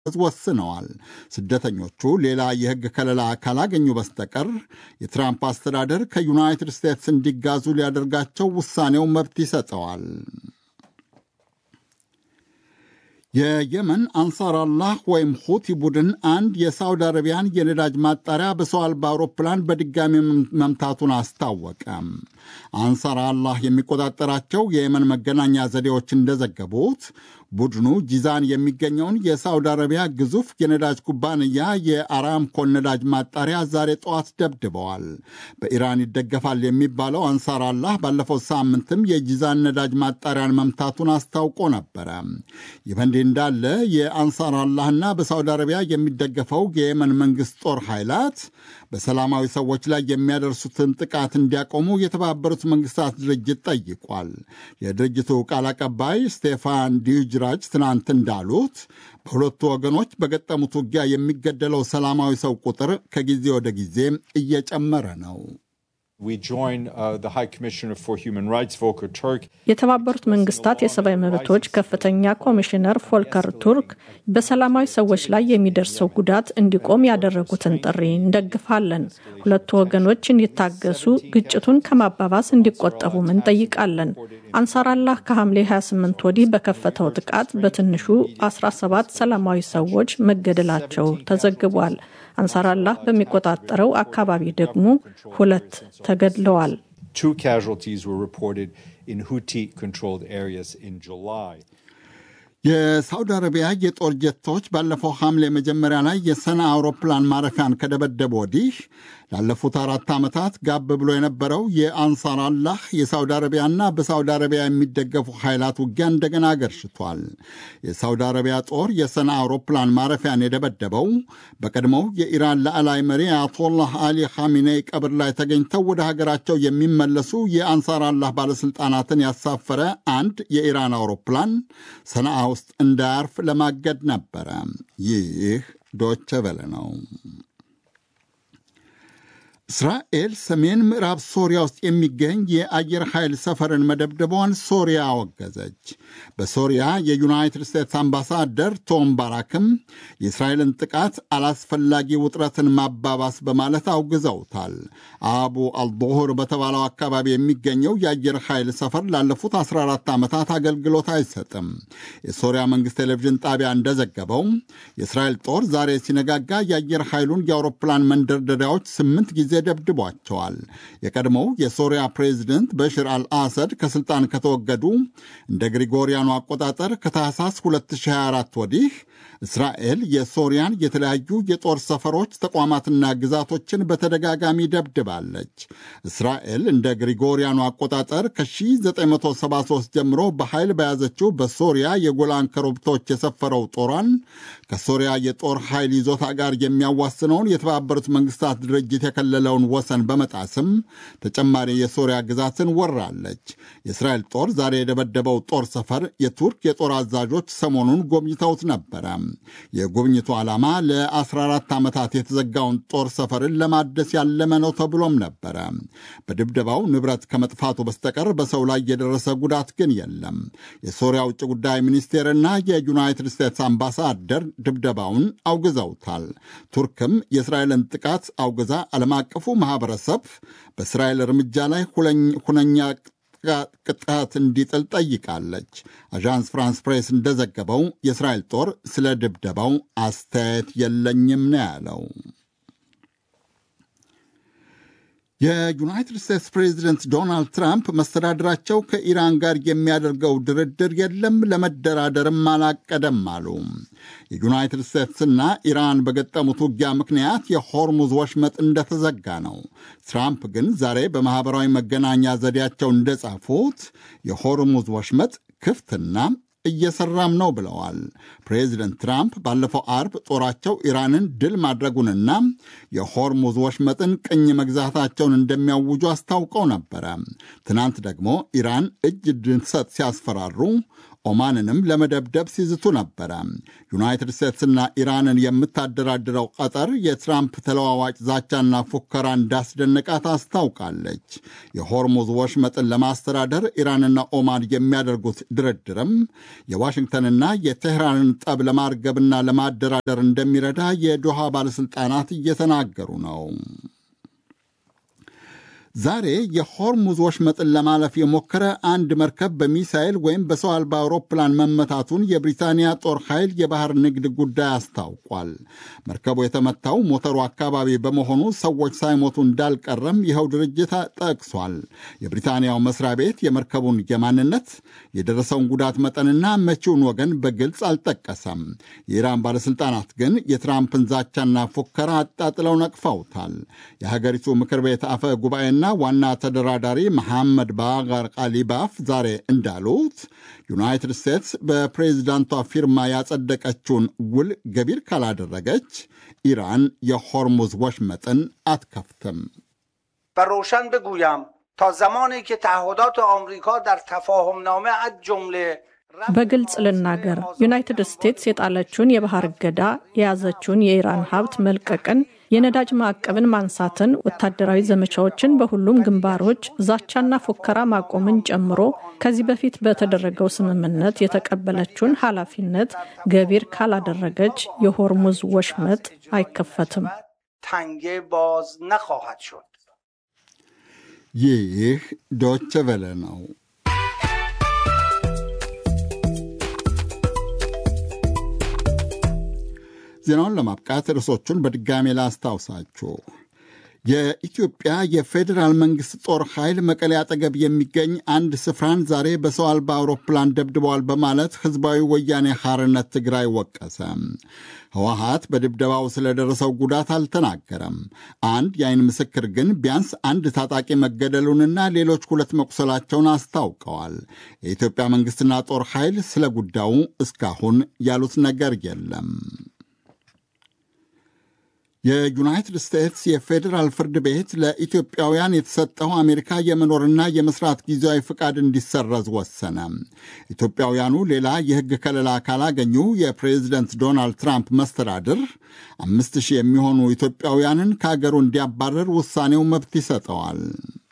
ወስነዋል። ስደተኞቹ ሌላ የሕግ ከለላ ካላገኙ በስተቀር የትራምፕ አስተዳደር ከዩናይትድ ስቴትስ እንዲጋዙ ሊያደርጋቸው ውሳኔው መብት ይሰጠዋል። የየመን አንሳር አላህ ወይም ሁቲ ቡድን አንድ የሳውዲ አረቢያን የነዳጅ ማጣሪያ በሰው አልባ አውሮፕላን በድጋሚ መምታቱን አስታወቀ። አንሳር አላህ የሚቆጣጠራቸው የየመን መገናኛ ዘዴዎች እንደዘገቡት ቡድኑ ጂዛን የሚገኘውን የሳውዲ አረቢያ ግዙፍ የነዳጅ ኩባንያ የአራምኮን ነዳጅ ማጣሪያ ዛሬ ጠዋት ደብድበዋል። በኢራን ይደገፋል የሚባለው አንሳር አላህ ባለፈው ሳምንትም የጂዛን ነዳጅ ማጣሪያን መምታቱን አስታውቆ ነበረ። ይህ በእንዲህ እንዳለ የአንሳር አላህና በሳውዲ አረቢያ የሚደገፈው የየመን መንግሥት ጦር ኃይላት በሰላማዊ ሰዎች ላይ የሚያደርሱትን ጥቃት እንዲያቆሙ የተባበሩት መንግሥታት ድርጅት ጠይቋል። የድርጅቱ ቃል አቀባይ ስቴፋን ዲዩጅራጅ ትናንት እንዳሉት በሁለቱ ወገኖች በገጠሙት ውጊያ የሚገደለው ሰላማዊ ሰው ቁጥር ከጊዜ ወደ ጊዜ እየጨመረ ነው። የተባበሩት መንግስታት የሰብአዊ መብቶች ከፍተኛ ኮሚሽነር ፎልከር ቱርክ በሰላማዊ ሰዎች ላይ የሚደርሰው ጉዳት እንዲቆም ያደረጉትን ጥሪ እንደግፋለን። ሁለቱ ወገኖች እንዲታገሱ፣ ግጭቱን ከማባባስ እንዲቆጠቡም እንጠይቃለን። አንሳር አላህ ከሐምሌ 28 ወዲህ በከፈተው ጥቃት በትንሹ 17 ሰላማዊ ሰዎች መገደላቸው ተዘግቧል። አንሳር አላህ በሚቆጣጠረው አካባቢ ደግሞ 2 ተገድለዋል። የሳውዲ አረቢያ የጦር ጀቶች ባለፈው ሐምሌ መጀመሪያ ላይ የሰና አውሮፕላን ማረፊያን ከደበደቡ ወዲህ ላለፉት 4 ዓመታት ጋብ ብሎ የነበረው የአንሳር አላህ የሳውዲ አረቢያና በሳውዲ አረቢያ የሚደገፉ ኃይላት ውጊያ እንደገና ገርሽቷል። የሳውዲ አረቢያ ጦር የሰና አውሮፕላን ማረፊያን የደበደበው በቀድሞው የኢራን ላዕላይ መሪ አያቶላህ አሊ ኻሚኔይ ቀብር ላይ ተገኝተው ወደ ሀገራቸው የሚመለሱ የአንሳር አላህ ባለሥልጣናትን ያሳፈረ አንድ የኢራን አውሮፕላን ሰንዓ ውስጥ እንዳያርፍ ለማገድ ነበረ። ይህ ዶቼ ቬለ ነው። እስራኤል ሰሜን ምዕራብ ሶሪያ ውስጥ የሚገኝ የአየር ኃይል ሰፈርን መደብደቧን ሶሪያ አወገዘች። በሶሪያ የዩናይትድ ስቴትስ አምባሳደር ቶም ባራክም የእስራኤልን ጥቃት አላስፈላጊ ውጥረትን ማባባስ በማለት አውግዘውታል። አቡ አልዶሆር በተባለው አካባቢ የሚገኘው የአየር ኃይል ሰፈር ላለፉት 14 ዓመታት አገልግሎት አይሰጥም። የሶሪያ መንግሥት ቴሌቪዥን ጣቢያ እንደዘገበው የእስራኤል ጦር ዛሬ ሲነጋጋ የአየር ኃይሉን የአውሮፕላን መንደርደሪያዎች 8 ጊዜ ደብድቧቸዋል። የቀድሞው የሶሪያ ፕሬዚደንት በሽር አልአሰድ ከስልጣን ከተወገዱ እንደ ግሪጎሪያኑ አቆጣጠር ከታህሳስ 2024 ወዲህ እስራኤል የሶሪያን የተለያዩ የጦር ሰፈሮች፣ ተቋማትና ግዛቶችን በተደጋጋሚ ደብድባለች። እስራኤል እንደ ግሪጎሪያኑ አቆጣጠር ከ1973 ጀምሮ በኃይል በያዘችው በሶሪያ የጎላን ኮረብቶች የሰፈረው ጦሯን ከሶሪያ የጦር ኃይል ይዞታ ጋር የሚያዋስነውን የተባበሩት መንግስታት ድርጅት የከለለውን ወሰን በመጣስም ተጨማሪ የሶሪያ ግዛትን ወራለች። የእስራኤል ጦር ዛሬ የደበደበው ጦር ሰፈር የቱርክ የጦር አዛዦች ሰሞኑን ጎብኝተውት ነበረ። የጉብኝቱ ዓላማ ለ14 ዓመታት የተዘጋውን ጦር ሰፈርን ለማደስ ያለመ ነው ተብሎም ነበረ። በድብደባው ንብረት ከመጥፋቱ በስተቀር በሰው ላይ የደረሰ ጉዳት ግን የለም። የሶሪያ ውጭ ጉዳይ ሚኒስቴርና የዩናይትድ ስቴትስ አምባሳደር ድብደባውን አውግዘውታል። ቱርክም የእስራኤልን ጥቃት አውግዛ ዓለም አቀፉ ማኅበረሰብ በእስራኤል እርምጃ ላይ ሁነኛ ቅጣት እንዲጥል ጠይቃለች። አዣንስ ፍራንስ ፕሬስ እንደዘገበው የእስራኤል ጦር ስለ ድብደባው አስተያየት የለኝም ነው ያለው። የዩናይትድ ስቴትስ ፕሬዚደንት ዶናልድ ትራምፕ መስተዳድራቸው ከኢራን ጋር የሚያደርገው ድርድር የለም፣ ለመደራደርም አላቀደም አሉ። የዩናይትድ ስቴትስና ኢራን በገጠሙት ውጊያ ምክንያት የሆርሙዝ ወሽመጥ እንደተዘጋ ነው። ትራምፕ ግን ዛሬ በማኅበራዊ መገናኛ ዘዴያቸው እንደጻፉት የሆርሙዝ ወሽመጥ ክፍትና እየሰራም ነው ብለዋል። ፕሬዚደንት ትራምፕ ባለፈው አርብ ጦራቸው ኢራንን ድል ማድረጉንና የሆርሙዝ ወሽመጥን ቅኝ መግዛታቸውን እንደሚያውጁ አስታውቀው ነበረ። ትናንት ደግሞ ኢራን እጅ እንድትሰጥ ሲያስፈራሩ ኦማንንም ለመደብደብ ሲዝቱ ነበረ። ዩናይትድ ስቴትስና ኢራንን የምታደራድረው ቀጠር የትራምፕ ተለዋዋጭ ዛቻና ፉከራ እንዳስደነቃት አስታውቃለች። የሆርሙዝ ወሽመጥን ለማስተዳደር ኢራንና ኦማን የሚያደርጉት ድርድርም የዋሽንግተንና የቴህራንን ጠብ ለማርገብና ለማደራደር እንደሚረዳ የዶሃ ባለሥልጣናት እየተናገሩ ነው። ዛሬ የሆርሙዝ ወሽመጥን ለማለፍ የሞከረ አንድ መርከብ በሚሳኤል ወይም በሰው አልባ አውሮፕላን መመታቱን የብሪታንያ ጦር ኃይል የባህር ንግድ ጉዳይ አስታውቋል። መርከቡ የተመታው ሞተሩ አካባቢ በመሆኑ ሰዎች ሳይሞቱ እንዳልቀረም ይኸው ድርጅት ጠቅሷል። የብሪታንያው መስሪያ ቤት የመርከቡን የማንነት የደረሰውን ጉዳት መጠንና መቼውን ወገን በግልጽ አልጠቀሰም። የኢራን ባለሥልጣናት ግን የትራምፕን ዛቻና ፉከራ አጣጥለው ነቅፈውታል። የሀገሪቱ ምክር ቤት አፈ ጉባኤ ዋና ተደራዳሪ መሐመድ ባጋር ቃሊባፍ ዛሬ እንዳሉት ዩናይትድ ስቴትስ በፕሬዝዳንቷ ፊርማ ያጸደቀችውን ውል ገቢር ካላደረገች ኢራን የሆርሙዝ ወሽመጥን አትከፍትም። በሮሻን በጉያም تا زمانی که تعهدات آمریکا در تفاهمنامه از جمله በግልጽ ልናገር ዩናይትድ ስቴትስ የጣለችውን የባህር እገዳ የያዘችውን የኢራን ሀብት መልቀቅን የነዳጅ ማዕቀብን ማንሳትን ወታደራዊ ዘመቻዎችን በሁሉም ግንባሮች ዛቻና ፉከራ ማቆምን ጨምሮ ከዚህ በፊት በተደረገው ስምምነት የተቀበለችውን ኃላፊነት ገቢር ካላደረገች የሆርሙዝ ወሽመጥ አይከፈትም። تنگه باز نخواهد شد. ይህ ዶይቼ ቬለ ነው። ዜናውን ለማብቃት ርዕሶቹን በድጋሜ ላስታውሳችሁ። የኢትዮጵያ የፌዴራል መንግሥት ጦር ኃይል መቀሌ አጠገብ የሚገኝ አንድ ስፍራን ዛሬ በሰው አልባ አውሮፕላን ደብድበዋል በማለት ሕዝባዊ ወያኔ ሓርነት ትግራይ ወቀሰ። ህወሓት በድብደባው ስለደረሰው ጉዳት አልተናገረም። አንድ የዓይን ምስክር ግን ቢያንስ አንድ ታጣቂ መገደሉንና ሌሎች 2 መቁሰላቸውን አስታውቀዋል። የኢትዮጵያ መንግሥትና ጦር ኃይል ስለ ጉዳዩ እስካሁን ያሉት ነገር የለም። የዩናይትድ ስቴትስ የፌዴራል ፍርድ ቤት ለኢትዮጵያውያን የተሰጠው አሜሪካ የመኖርና የመስራት ጊዜያዊ ፍቃድ እንዲሰረዝ ወሰነ። ኢትዮጵያውያኑ ሌላ የሕግ ከለላ ካላገኙ የፕሬዝደንት ዶናልድ ትራምፕ መስተዳድር 5,000 የሚሆኑ ኢትዮጵያውያንን ከአገሩ እንዲያባረር ውሳኔው መብት ይሰጠዋል።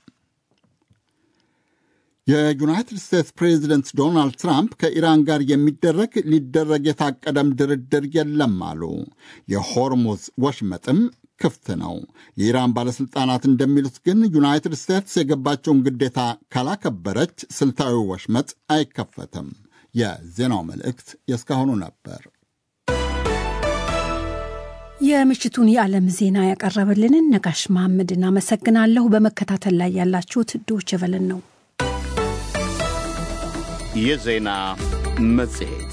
የዩናይትድ ስቴትስ ፕሬዚደንት ዶናልድ ትራምፕ ከኢራን ጋር ሊደረግ የታቀደም ድርድር የለም አሉ። የሆርሙዝ ወሽመጥም ክፍት ነው። የኢራን ባለሥልጣናት እንደሚሉት ግን ዩናይትድ ስቴትስ የገባቸውን ግዴታ ካላከበረች ስልታዊ ወሽመጥ አይከፈትም። የዜናው መልእክት የእስካሁኑ ነበር። የምሽቱን የዓለም ዜና ያቀረበልንን ነጋሽ መሐመድን አመሰግናለሁ። በመከታተል ላይ ያላችሁት ዶይቼ ቬለን ነው። የዜና መጽሔት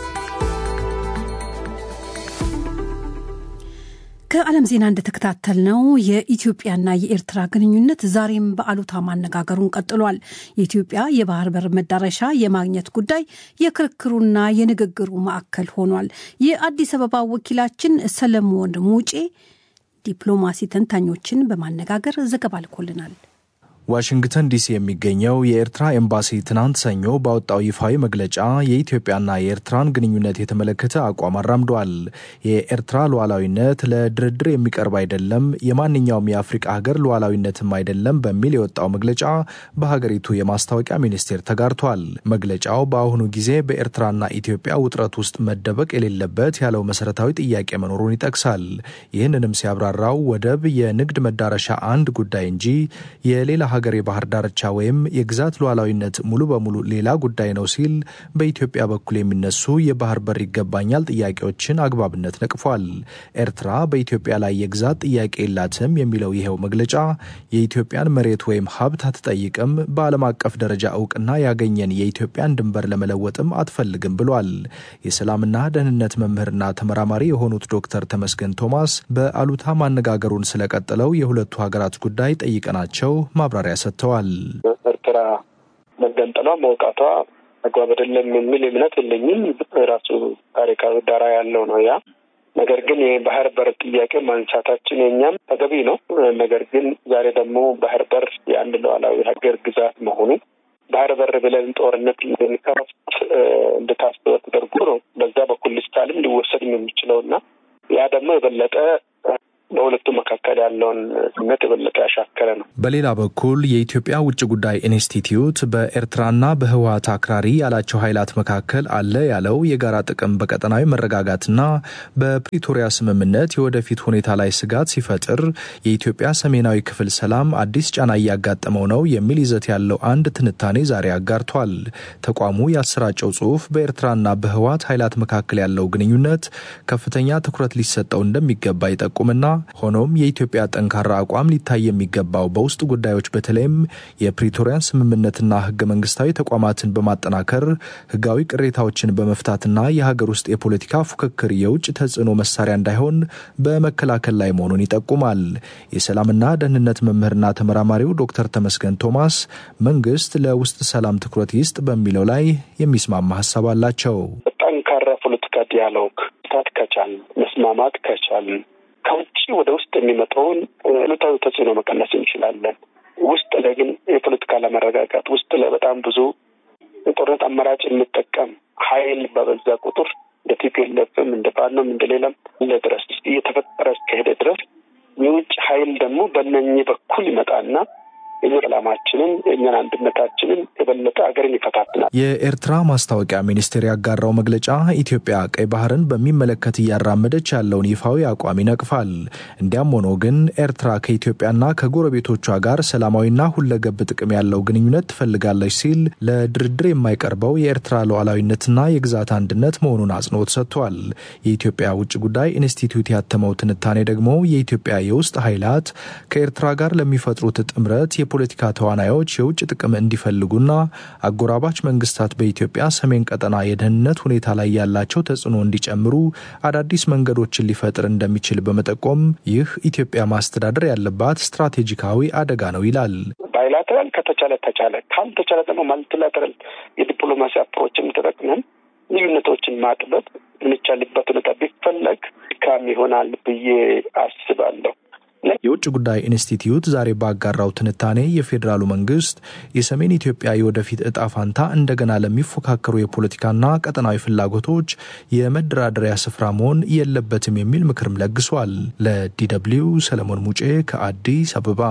ከዓለም ዜና እንደተከታተልነው የኢትዮጵያና የኤርትራ ግንኙነት ዛሬም በአሉታ ማነጋገሩን ቀጥሏል። የኢትዮጵያ የባህር በር መዳረሻ የማግኘት ጉዳይ የክርክሩና የንግግሩ ማዕከል ሆኗል። የአዲስ አበባ ወኪላችን ሰለሞን ሙጬ ዲፕሎማሲ ተንታኞችን በማነጋገር ዘገባ ልኮልናል። ዋሽንግተን ዲሲ የሚገኘው የኤርትራ ኤምባሲ ትናንት ሰኞ ባወጣው ይፋዊ መግለጫ የኢትዮጵያና የኤርትራን ግንኙነት የተመለከተ አቋም አራምዷል። የኤርትራ ሉዓላዊነት ለድርድር የሚቀርብ አይደለም፣ የማንኛውም የአፍሪካ ሀገር ሉዓላዊነትም አይደለም በሚል የወጣው መግለጫ በሀገሪቱ የማስታወቂያ ሚኒስቴር ተጋርቷል። መግለጫው በአሁኑ ጊዜ በኤርትራና ኢትዮጵያ ውጥረት ውስጥ መደበቅ የሌለበት ያለው መሰረታዊ ጥያቄ መኖሩን ይጠቅሳል። ይህንንም ሲያብራራው ወደብ የንግድ መዳረሻ አንድ ጉዳይ እንጂ የሌላ ሀገር የባህር ዳርቻ ወይም የግዛት ሉዓላዊነት ሙሉ በሙሉ ሌላ ጉዳይ ነው ሲል በኢትዮጵያ በኩል የሚነሱ የባህር በር ይገባኛል ጥያቄዎችን አግባብነት ነቅፏል። ኤርትራ በኢትዮጵያ ላይ የግዛት ጥያቄ የላትም የሚለው ይሄው መግለጫ የኢትዮጵያን መሬት ወይም ሀብት አትጠይቅም፣ በዓለም አቀፍ ደረጃ እውቅና ያገኘን የኢትዮጵያን ድንበር ለመለወጥም አትፈልግም ብሏል። የሰላምና ደህንነት መምህርና ተመራማሪ የሆኑት ዶክተር ተመስገን ቶማስ በአሉታ ማነጋገሩን ስለቀጠለው የሁለቱ ሀገራት ጉዳይ ጠይቀናቸው ማብራሪያ ሰጥተዋል። ኤርትራ መገንጠሏ መውጣቷ አግባብ አይደለም የሚል እምነት የለኝም። ራሱ ታሪካዊ ዳራ ያለው ነው ያ። ነገር ግን የባህር በር ጥያቄ ማንሳታችን የኛም ተገቢ ነው። ነገር ግን ዛሬ ደግሞ ባህር በር የአንድ ሉዓላዊ ሀገር ግዛት መሆኑ ባህር በር ብለን ጦርነት ልንከፍት እንደታሰበ ተደርጎ ነው በዛ በኩል ስታልም ሊወሰድ የሚችለውና ያ ደግሞ የበለጠ በሁለቱ መካከል ያለውን ስሜት የበለጠ ያሻከረ ነው። በሌላ በኩል የኢትዮጵያ ውጭ ጉዳይ ኢንስቲትዩት በኤርትራና በህወሓት አክራሪ ያላቸው ኃይላት መካከል አለ ያለው የጋራ ጥቅም በቀጠናዊ መረጋጋትና በፕሪቶሪያ ስምምነት የወደፊት ሁኔታ ላይ ስጋት ሲፈጥር የኢትዮጵያ ሰሜናዊ ክፍል ሰላም አዲስ ጫና እያጋጠመው ነው የሚል ይዘት ያለው አንድ ትንታኔ ዛሬ አጋርቷል። ተቋሙ ያሰራጨው ጽሑፍ በኤርትራና በህወሓት ኃይላት መካከል ያለው ግንኙነት ከፍተኛ ትኩረት ሊሰጠው እንደሚገባ ይጠቁምና ሆኖም የኢትዮጵያ ጠንካራ አቋም ሊታይ የሚገባው በውስጥ ጉዳዮች በተለይም የፕሪቶሪያን ስምምነትና ህገ መንግስታዊ ተቋማትን በማጠናከር ህጋዊ ቅሬታዎችን በመፍታትና የሀገር ውስጥ የፖለቲካ ፉክክር የውጭ ተጽዕኖ መሳሪያ እንዳይሆን በመከላከል ላይ መሆኑን ይጠቁማል። የሰላምና ደህንነት መምህርና ተመራማሪው ዶክተር ተመስገን ቶማስ መንግስት ለውስጥ ሰላም ትኩረት ይስጥ በሚለው ላይ የሚስማማ ሀሳብ አላቸው። ጠንካራ ፖለቲካ ዲያሎግ ታትከቻል መስማማት ከቻል ከውጭ ወደ ውስጥ የሚመጣውን ዕለታዊ ተጽዕኖ መቀነስ እንችላለን። ውስጥ ላይ ግን የፖለቲካ ለመረጋጋት ውስጥ ላይ በጣም ብዙ የጦርነት አማራጭ የሚጠቀም ኃይል በበዛ ቁጥር እንደ ቲፒኤልኤፍም እንደ ፋኖም እንደሌላም ለድረስ እየተፈጠረ ከሄደ ድረስ የውጭ ኃይል ደግሞ በእነኚህ በኩል ይመጣና የሰላማችንን የእኛን አንድነታችንን የበለጠ አገርን ይፈታትናል። የኤርትራ ማስታወቂያ ሚኒስቴር ያጋራው መግለጫ ኢትዮጵያ ቀይ ባህርን በሚመለከት እያራመደች ያለውን ይፋዊ አቋም ይነቅፋል። እንዲያም ሆኖ ግን ኤርትራ ከኢትዮጵያና ከጎረቤቶቿ ጋር ሰላማዊና ሁለገብ ጥቅም ያለው ግንኙነት ትፈልጋለች ሲል ለድርድር የማይቀርበው የኤርትራ ሉዓላዊነትና የግዛት አንድነት መሆኑን አጽንኦት ሰጥቷል። የኢትዮጵያ ውጭ ጉዳይ ኢንስቲትዩት ያተመው ትንታኔ ደግሞ የኢትዮጵያ የውስጥ ኃይላት ከኤርትራ ጋር ለሚፈጥሩት ጥምረት የፖለቲካ ተዋናዮች የውጭ ጥቅም እንዲፈልጉና አጎራባች መንግስታት በኢትዮጵያ ሰሜን ቀጠና የደህንነት ሁኔታ ላይ ያላቸው ተጽዕኖ እንዲጨምሩ አዳዲስ መንገዶችን ሊፈጥር እንደሚችል በመጠቆም ይህ ኢትዮጵያ ማስተዳደር ያለባት ስትራቴጂካዊ አደጋ ነው ይላል። ባይላተራል ከተቻለ ካልተቻለ ደግሞ ማልቲላተራል የዲፕሎማሲ አፕሮችን ተጠቅመን ልዩነቶችን ማጥበብ የሚቻልበት ሁኔታ ቢፈለግ ካም ይሆናል ብዬ አስባለሁ። የውጭ ጉዳይ ኢንስቲትዩት ዛሬ ባጋራው ትንታኔ የፌዴራሉ መንግስት የሰሜን ኢትዮጵያ የወደፊት እጣ ፋንታ እንደገና ለሚፎካከሩ የፖለቲካና ቀጠናዊ ፍላጎቶች የመደራደሪያ ስፍራ መሆን የለበትም የሚል ምክርም ለግሷል። ለዲደብሊው ሰለሞን ሙጬ ከአዲስ አበባ።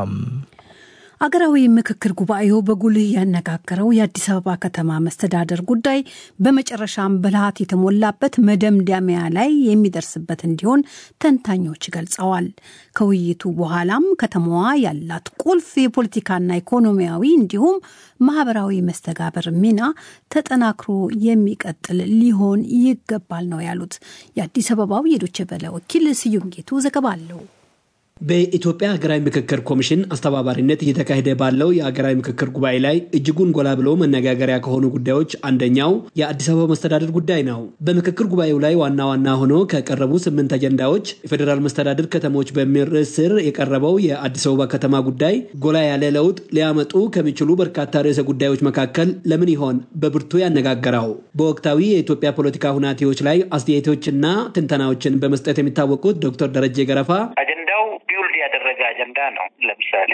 አገራዊ ምክክር ጉባኤው በጉልህ ያነጋገረው የአዲስ አበባ ከተማ መስተዳደር ጉዳይ በመጨረሻም ብልሃት የተሞላበት መደምደሚያ ላይ የሚደርስበት እንዲሆን ተንታኞች ገልጸዋል። ከውይይቱ በኋላም ከተማዋ ያላት ቁልፍ የፖለቲካና ኢኮኖሚያዊ እንዲሁም ማህበራዊ መስተጋብር ሚና ተጠናክሮ የሚቀጥል ሊሆን ይገባል ነው ያሉት። የአዲስ አበባው የዶቼ ቬለ ወኪል ስዩም ጌቱ ዘገባ አለው። በኢትዮጵያ ሀገራዊ ምክክር ኮሚሽን አስተባባሪነት እየተካሄደ ባለው የሀገራዊ ምክክር ጉባኤ ላይ እጅጉን ጎላ ብሎ መነጋገሪያ ከሆኑ ጉዳዮች አንደኛው የአዲስ አበባ መስተዳድር ጉዳይ ነው። በምክክር ጉባኤው ላይ ዋና ዋና ሆኖ ከቀረቡ 8 አጀንዳዎች የፌዴራል መስተዳድር ከተሞች በሚል ርዕስ ስር የቀረበው የአዲስ አበባ ከተማ ጉዳይ ጎላ ያለ ለውጥ ሊያመጡ ከሚችሉ በርካታ ርዕሰ ጉዳዮች መካከል ለምን ይሆን በብርቱ ያነጋገረው? በወቅታዊ የኢትዮጵያ ፖለቲካ ሁናቴዎች ላይ አስተያየቶችና ትንተናዎችን በመስጠት የሚታወቁት ዶክተር ደረጀ ገረፋ ቢውልድ ያደረገ አጀንዳ ነው። ለምሳሌ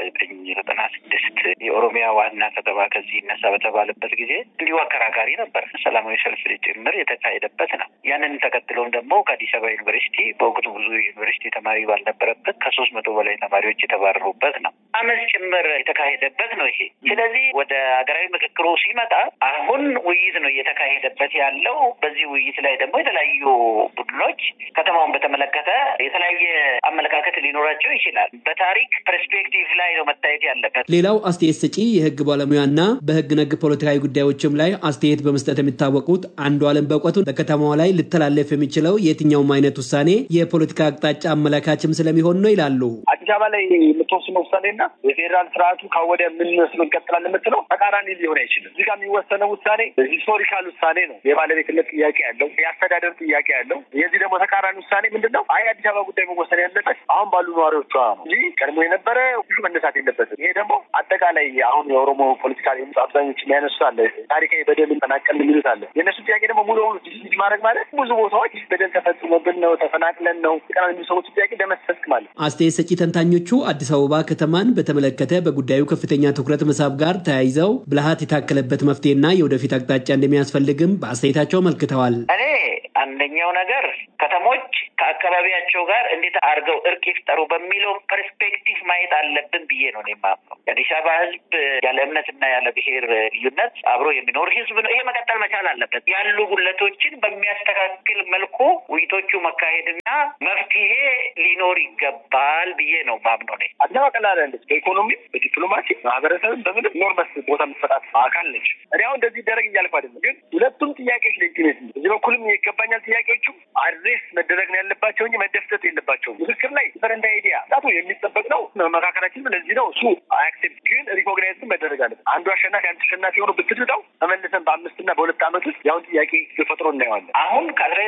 ከ1996 የኦሮሚያ ዋና ከተማ ከዚህ ይነሳ በተባለበት ጊዜ እንዲሁ አከራካሪ ነበር። ሰላማዊ ሰልፍ ጭምር የተካሄደበት ነው። ያንን ተከትሎም ደግሞ ከአዲስ አበባ ዩኒቨርሲቲ በወቅቱ ብዙ ዩኒቨርሲቲ ተማሪ ባልነበረበት ከ300 በላይ ተማሪዎች የተባረሩበት ነው። አመፅ ጭምር የተካሄደበት ነው ይሄ። ስለዚህ ወደ ሀገራዊ ምክክሩ ሲመጣ አሁን ውይይት ነው እየተካሄደበት ያለው። በዚህ ውይይት ላይ ደግሞ የተለያዩ ቡድኖች ከተማውን በተመለከተ የተለያየ አመለካከት ሊኖራቸው ይችላል። በታሪክ ፐርስፔክቲቭ ላይ ነው መታየት ያለበት። ሌላው አስተያየት ሰጪ የህግ ባለሙያና በህግ ነክ ፖለቲካዊ ጉዳዮችም ላይ አስተያየት በመስጠት የሚታወቁት አንዱዓለም በእውቀቱ በከተማው ላይ ሊተላለፍ የሚችለው የትኛውም አይነት ውሳኔ የፖለቲካ አቅጣጫ አመላካችም ስለሚሆን ነው ይላሉ። አዲስ አበባ ላይ የምትወስነው ውሳኔና የፌዴራል ስርዓቱ ካወደ ምን መስሎ እንቀጥላለን የምትለው ተቃራኒ ሊሆን አይችልም። እዚህ ጋር የሚወሰነው ውሳኔ ሂስቶሪካል ውሳኔ ነው። የባለቤትነት ጥያቄ ያለው፣ የአስተዳደር ጥያቄ ያለው። የዚህ ደግሞ ተቃራኒ ውሳኔ ምንድነው? አይ አዲስ አበባ ጉዳይ መወሰን ያለበት አሁን ባሉ ነዋሪዎቿ ነው እንጂ ቀድሞ የነበረ መነሳት የለበትም። ይሄ ደግሞ አጠቃላይ አሁን የኦሮሞ ፖለቲካ አብዛኞች የሚያነሱት አለ ታሪካዊ በደል ተናቀል የሚሉት አለ። የእነሱ ጥያቄ ደግሞ ሙሉ በሙሉ ዲስሚስ ማድረግ ማለት ብዙ ቦታዎች በደል ተፈጽሞብን ነው ተፈናቅለን ነው ቀና የሚሉ ሰዎች ጥያቄ ደመሰስክ ማለት። አስተያየት ሰጪ ተንታኞቹ አዲስ አበባ ከተማን በተመለከተ በጉዳዩ ከፍተኛ ትኩረት መሳብ ጋር ተያይዘው ብልሃት የታከለበት መፍትሄና የወደፊት አቅጣጫ እንደሚያስፈልግም በአስተያየታቸው መልክተዋል። አንደኛው ነገር ከተሞች ከአካባቢያቸው ጋር እንዴት አድርገው እርቅ ይፍጠሩ በሚለው ፐርስፔክቲቭ ማየት አለብን ብዬ ነው የማምነው። የአዲስ አበባ ሕዝብ ያለ እምነትና ያለ ብሔር ልዩነት አብሮ የሚኖር ሕዝብ ነው። ይሄ መቀጠል መቻል አለበት። ያሉ ጉለቶችን በሚያስተካክል መልኩ ውይይቶቹ መካሄድና መፍትሄ ሊኖር ይገባል ብዬ ነው ማምነው። አዲስ አበባ ቀላል ያለች በኢኮኖሚ በዲፕሎማሲ ማህበረሰብን በምንም ኖርመስ ቦታ የምትፈጣት አካል ነች። እኔ አሁን እንደዚህ ደረግ እያልኩ አይደለም፣ ግን ሁለቱም ጥያቄዎች ሌጂቲሜት ነው። እዚህ በኩልም ይገባኛል ጥያቄዎቹ አድሬስ መደረግ ነው ያለባቸው እንጂ መደፍጠት የለባቸውም። ምክክር ላይ ፈረንዳ አይዲያ ጣቱ የሚጠበቅ ነው መመካከራችን ለዚህ ነው እሱ አክሴፕት ግን ሪኮግናይዝ መደረግ አለበት። አንዱ አሸናፊ አንዱ ተሸናፊ ሆኖ ብትድዳው ተመልሰን በ5 እና በ2 ዓመት ውስጥ ያውን ጥያቄ ተፈጥሮ እናየዋለን። አሁን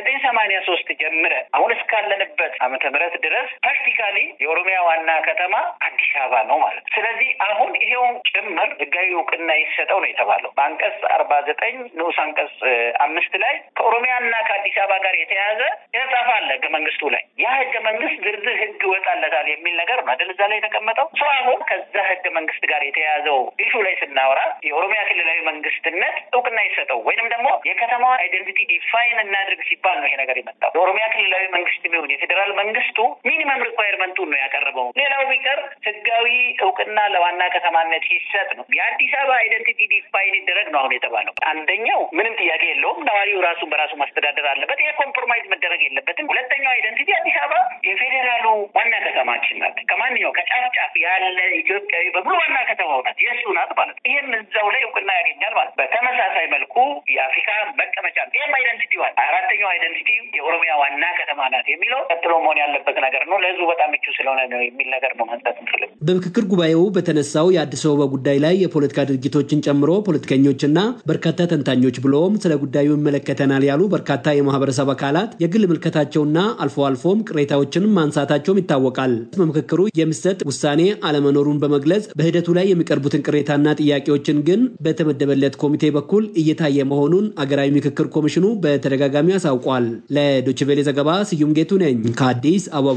ከ1983 ጀምረ አሁን እስካለንበት ዓመተ ምህረት ድረስ ፕራክቲካሊ የኦሮሚያ ዋና ከተማ አዲስ አበባ ነው ማለት። ስለዚህ አሁን ይሄው ጭምር ህጋዊ እውቅና ይሰጠው ነው የተባለው በአንቀጽ 49 ንዑስ አንቀጽ 5 ላይ ከኦሮሚያና ከአዲስ አበባ ጋር የተያያዘ የተጻፈ አለ ህገ መንግስቱ ላይ። ያ ህገ መንግስት ዝርዝር ህግ ወጣለታል የሚል ነገር ነው አይደል እዛ ላይ የተቀመጠው። አሁን ከዛ ህገ መንግስት ጋር የተያያዘው ኢሹ ላይ ስናወራ የኦሮሚያ ክልላዊ መንግስትነት እውቅና ይሰጠው ወይንም ደግሞ የከተማዋ አይደንቲቲ ዲፋይን እናድርግ ሲባል ነው ይሄ ነገር የመጣው። የኦሮሚያ ክልላዊ መንግስት ቢሆን የፌዴራል መንግስቱ ሚኒመም ሪኳየርመንቱን ነው ያቀረበው። ሌላው ቢቀር ህጋዊ እውቅና ለዋና ከተማነት ይሰጥ ነው። የአዲስ አበባ አይደንቲቲ ዲፋይን ይደረግ ነው አሁን የተባለው። አንደኛው ምንም ጥያቄ የለውም ነዋሪው ራሱን በራሱ ማስተዳደር አለበት። ይሄ ኮምፕሮማይዝ መደረግ የለበትም። ሁለተኛው አይደንቲቲ አዲስ አበባ የፌዴራሉ ዋና ከተማችን ናት። ከማንኛው ከጫፍ ጫፍ ያለ ኢትዮጵያዊ በሙሉ ዋና ከተማው ናት፣ የእሱ ናት ማለት ነው። ይሄም እዛው ላይ እውቅና ያገኛል ማለት። በተመሳሳይ መልኩ የአፍሪካ መቀመጫ ይሄም አይደንቲቲ ዋን አራተኛው አይደንቲቲ የኦሮሚያ ዋና ከተማ ናት የሚለው ቀጥሎ መሆን ያለበት ነገር ነው። ለህዝቡ በጣም ምቹ ስለሆነ ነው የሚል ነገር ነው ማንሳት እንፈልግ። በምክክር ጉባኤው በተነሳው የአዲስ አበባ ጉዳይ ላይ የፖለቲካ ድርጅቶችን ጨምሮ ፖለቲከኞችና በርካታ ተንታኞች ብሎም ስለ ጉዳዩ ይመለከተናል ያሉ በርካታ የማህበረሰብ አካላት የግል ምልከታቸውና አልፎ አልፎም ቅሬታዎችን ማንሳታቸውም ይታወቃል። በምክክሩ የሚሰጥ ውሳኔ አለመኖሩን በመግለጽ በሂደቱ ላይ የሚቀርቡትን ቅሬታና ጥያቄዎችን ግን በተመደበለት ኮሚቴ በኩል እየታየ መሆኑን አገራዊ ምክክር ኮሚሽኑ በተደጋጋሚ አሳውቋል። ለዶይቼ ቬለ ዘገባ ስዩም ጌቱ ነኝ ከአዲስ አበባ።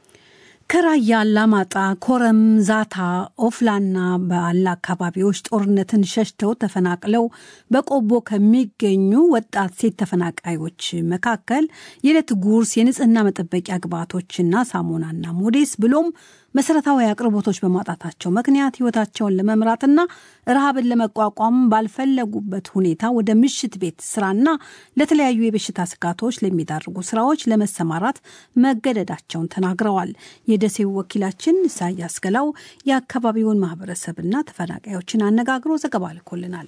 ከራያ አላማጣ፣ ኮረም፣ ዛታ፣ ኦፍላና ባላ አካባቢዎች ጦርነትን ሸሽተው ተፈናቅለው በቆቦ ከሚገኙ ወጣት ሴት ተፈናቃዮች መካከል የዕለት ጉርስ፣ የንጽህና መጠበቂያ ግብዓቶችና ሳሙናና ሞዴስ ብሎም መሰረታዊ አቅርቦቶች በማጣታቸው ምክንያት ህይወታቸውን ለመምራትና ረሃብን ለመቋቋም ባልፈለጉበት ሁኔታ ወደ ምሽት ቤት ስራና ለተለያዩ የበሽታ ስጋቶች ለሚዳርጉ ስራዎች ለመሰማራት መገደዳቸውን ተናግረዋል። የደሴው ወኪላችን ኢሳያስ ገላው የአካባቢውን ማህበረሰብና ተፈናቃዮችን አነጋግሮ ዘገባ ልኮልናል።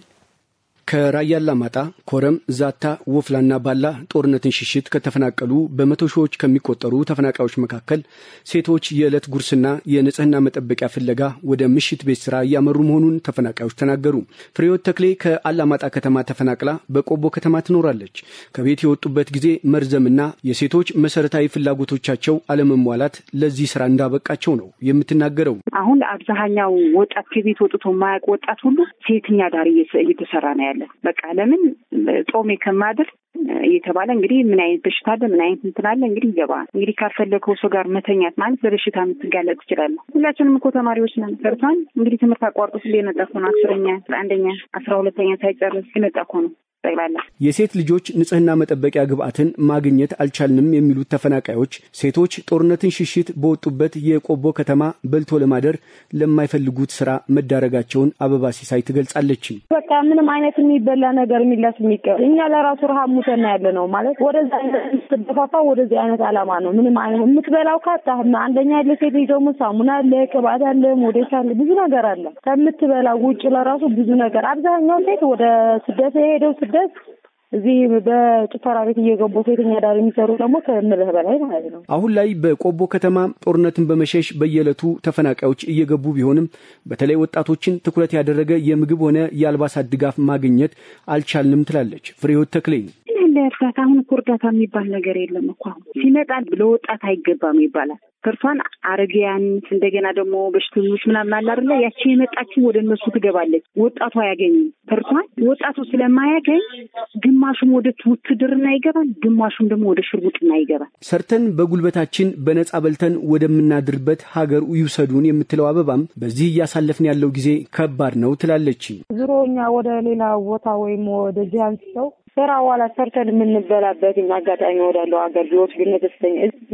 ከራያ አላማጣ፣ ኮረም፣ ዛታ፣ ወፍላና ባላ ጦርነትን ሽሽት ከተፈናቀሉ በመቶ ሺዎች ከሚቆጠሩ ተፈናቃዮች መካከል ሴቶች የዕለት ጉርስና የንጽህና መጠበቂያ ፍለጋ ወደ ምሽት ቤት ስራ እያመሩ መሆኑን ተፈናቃዮች ተናገሩ። ፍሬህይወት ተክሌ ከአላማጣ ከተማ ተፈናቅላ በቆቦ ከተማ ትኖራለች። ከቤት የወጡበት ጊዜ መርዘምና የሴቶች መሰረታዊ ፍላጎቶቻቸው አለመሟላት ለዚህ ስራ እንዳበቃቸው ነው የምትናገረው። አሁን አብዛኛው ወጣት ከቤት ወጥቶ ማያውቅ ወጣት ሁሉ ሴተኛ ዳሪ እየተሰራ ነው ያለ። በቃ ለምን ጾሜ ከማድር እየተባለ እንግዲህ ምን አይነት በሽታ አለ ምን አይነት እንትን አለ እንግዲህ ይገባል። እንግዲህ ካፈለከው ሰው ጋር መተኛት ማለት በበሽታ የምትጋለጥ ትችላለህ። ሁላችንም እኮ ተማሪዎች ነን። ሰርቷን እንግዲህ ትምህርት አቋርጦ ስለነጣ ነው 10ኛ 11ኛ 12ኛ ሳይጨርስ የነጣ ነው ጠቅላላ። የሴት ልጆች ንጽህና መጠበቂያ ግብዓትን ማግኘት አልቻልንም የሚሉት ተፈናቃዮች ሴቶች ጦርነትን ሽሽት በወጡበት የቆቦ ከተማ በልቶ ለማደር ለማይፈልጉት ስራ መዳረጋቸውን አበባ ሲሳይ ትገልጻለች። በቃ ምንም አይነት የሚበላ ነገር የሚላስ የሚቀር እኛ ለራሱ ረሃብ ሙተና ያለ ነው ማለት ወደዛ ተደፋፋ ወደዚህ አይነት አላማ ነው። ምንም አይነት የምትበላው ካጣ አንደኛ ለሴት ደግሞ ሳሙና አለ፣ ቅባት አለ፣ ሞዴስ አለ፣ ብዙ ነገር አለ። ከምትበላው ውጭ ለራሱ ብዙ ነገር አብዛኛው ሴት ወደ ስደት የሄደው ስደት እዚህ በጭፈራ ቤት እየገቡ ሴተኛ ዳር የሚሰሩ ደግሞ ከምልህ በላይ ማለት ነው። አሁን ላይ በቆቦ ከተማ ጦርነትን በመሸሽ በየዕለቱ ተፈናቃዮች እየገቡ ቢሆንም በተለይ ወጣቶችን ትኩረት ያደረገ የምግብ ሆነ የአልባሳት ድጋፍ ማግኘት አልቻልንም ትላለች ፍሬህይወት ተክሌ። እርዳታ አሁን እርዳታ የሚባል ነገር የለም እኮ ሲመጣ ለወጣት አይገባም ይባላል። ከርሷን አረጋያን እንደገና ደግሞ በሽተኞች ምናምን አለ አይደለ ያቺ የመጣችው ወደ እነሱ ትገባለች። ወጣቱ አያገኝም። ከርሷን ወጣቱ ስለማያገኝ ግማሹም ወደ ውትድርና ይገባል፣ ግማሹም ደግሞ ወደ ሽርጉጥና ይገባል። ሰርተን በጉልበታችን በነጻ በልተን ወደምናድርበት ሀገር ይውሰዱን የምትለው አበባም በዚህ እያሳለፍን ያለው ጊዜ ከባድ ነው ትላለች። ዝሮኛ ወደ ሌላ ቦታ ወይም ወደ ጂያንስ ሰው ስራ ዋላ ሰርተን የምንበላበት አጋጣሚ ወዳለው ሀገር ቢወት ግን ደስተኛ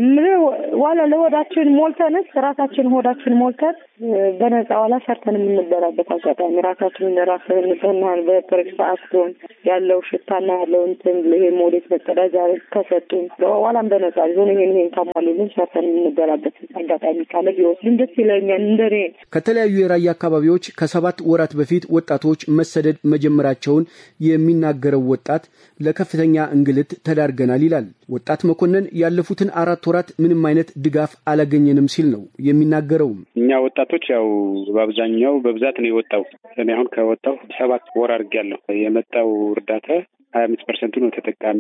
ዋላ ለወዳችን ሞልተንስ ራሳችን ሆዳችን ሞልተን በነጻ ዋላ ሰርተን የምንበላበት አጋጣሚ ራሳችንን ራስን ንጽህናን በፕሬክሳስቶን ያለው ሽታና ያለው እንትን ይሄ ሞዴስ መጠዳጃ ከሰጡን ዋላም በነጻ ይሄን ካሟሉልን ሰርተን የምንበላበት አጋጣሚ ካለ ቢወስድን ደስ ይለኛል። እንደኔ ከተለያዩ የራያ አካባቢዎች ከ7 ወራት በፊት ወጣቶች መሰደድ መጀመራቸውን የሚናገረው ወጣት ለከፍተኛ እንግልት ተዳርገናል ይላል። ወጣት መኮንን ያለፉትን 4 ወራት ምንም አይነት ድጋፍ አላገኘንም ሲል ነው የሚናገረው። እኛ ወጣቶች ያው በአብዛኛው በብዛት ነው የወጣው። እኔ አሁን ከወጣው 7 ወር አድርጌያለሁ። የመጣው እርዳታ 25% ነው ተጠቃሚ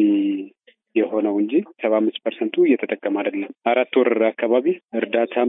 የሆነው እንጂ 75% እየተጠቀመ አይደለም። 4 ወር አካባቢ እርዳታም